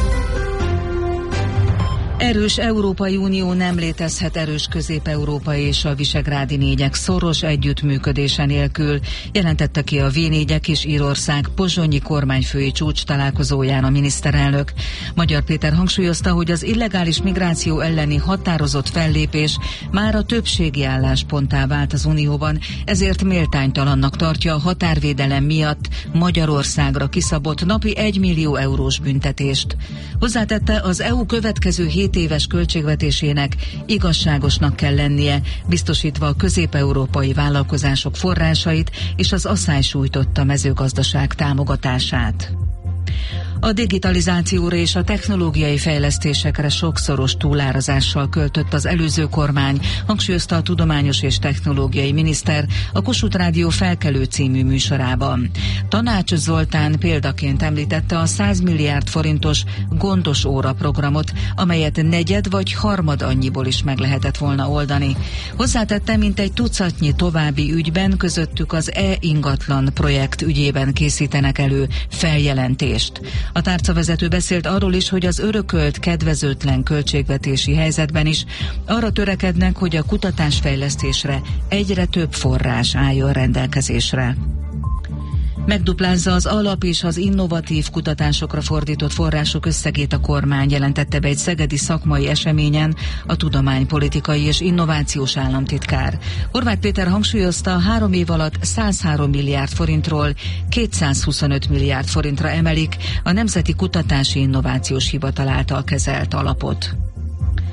Erős Európai Unió nem létezhet erős Közép-Európa és a visegrádi négyek szoros együttműködése nélkül, jelentette ki a V4-ek és Írország pozsonyi kormányfői csúcs találkozóján a miniszterelnök. Magyar Péter hangsúlyozta, hogy az illegális migráció elleni határozott fellépés már a többségi állásponttá vált az Unióban, ezért méltánytalannak tartja a határvédelem miatt Magyarországra kiszabott napi 1 millió eurós büntetést. Hozzátette, az EU következő 7 éves költségvetésének igazságosnak kell lennie, biztosítva a közép-európai vállalkozások forrásait és az asszály sújtotta mezőgazdaság támogatását. A digitalizációra és a technológiai fejlesztésekre sokszoros túlárazással költött az előző kormány, hangsúlyozta a tudományos és technológiai miniszter a Kossuth Rádió Felkelő című műsorában. Tanács Zoltán példaként említette a 100 milliárd forintos gondos óra programot, amelyet negyed vagy harmad annyiból is meg lehetett volna oldani. Hozzátette, mintegy tucatnyi további ügyben, közöttük az e-ingatlan projekt ügyében készítenek elő feljelentést. A tárcavezető beszélt arról is, hogy az örökölt kedvezőtlen költségvetési helyzetben is arra törekednek, hogy a kutatásfejlesztésre egyre több forrás álljon rendelkezésre. Megduplázza az alap és az innovatív kutatásokra fordított források összegét a kormány, jelentette be egy szegedi szakmai eseményen a tudománypolitikai és innovációs államtitkár. Horváth Péter hangsúlyozta, 3 év alatt 103 milliárd forintról 225 milliárd forintra emelik a Nemzeti Kutatási Innovációs Hivatal által kezelt alapot.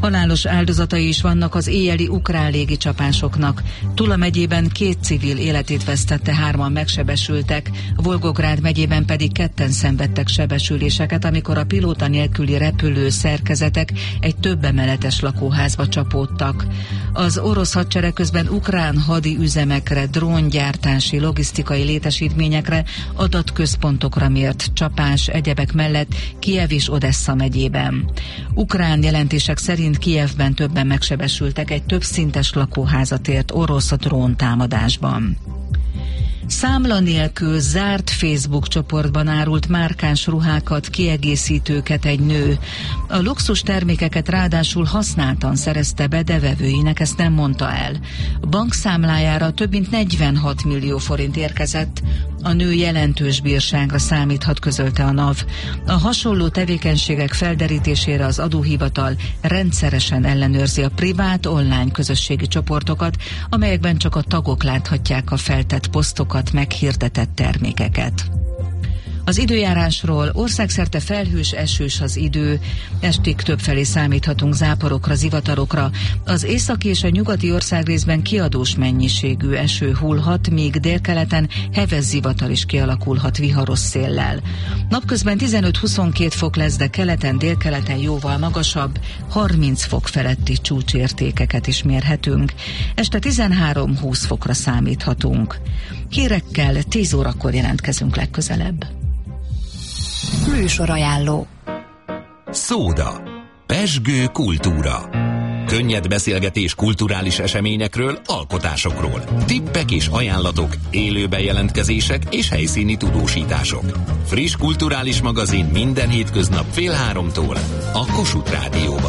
Halálos áldozatai is vannak az éjjeli ukrán légicsapásoknak. Tula megyében 2 civil életét vesztette, 3-an megsebesültek, Volgográd megyében pedig 2-en szenvedtek sebesüléseket, amikor a pilóta nélküli repülő szerkezetek egy több emeletes lakóházba csapódtak. Az orosz hadsereg közben ukrán hadi üzemekre, dróngyártási, logisztikai létesítményekre, adatközpontokra mért csapás egyebek mellett Kijev és Odessa megyében. Ukrán jelentések szerint Kijevben többen megsebesültek, egy többszintes lakóházat ért orosz dróntámadásban. Számla nélkül zárt Facebook csoportban árult márkáns ruhákat, kiegészítőket egy nő. A luxus termékeket ráadásul használtan szerezte be, de vevőinek ezt nem mondta el. Bankszámlájára több mint 46 millió forint érkezett. A nő jelentős bírságra számíthat, közölte a NAV. A hasonló tevékenységek felderítésére az adóhivatal rendszeresen ellenőrzi a privát online közösségi csoportokat, amelyekben csak a tagok láthatják a feltett posztokat, meghirdetett termékeket. Az időjárásról: országszerte felhős, esős az idő, estig többfelé számíthatunk záporokra, zivatarokra. Az északi és a nyugati országrészben kiadós mennyiségű eső hullhat, míg délkeleten heves zivatar is kialakulhat viharos széllel. Napközben 15-22 fok lesz, de keleten, délkeleten jóval magasabb, 30 fok feletti csúcsértékeket is mérhetünk. Este 13-20 fokra számíthatunk. Hírekkel 10 órakor jelentkezünk legközelebb. Műsorajánló. Szóda. Pezsgő kultúra. Könnyed beszélgetés kulturális eseményekről, alkotásokról. Tippek és ajánlatok, élő bejelentkezések és helyszíni tudósítások. Friss kulturális magazin minden hétköznap fél 3-tól a Kossuth Rádióban.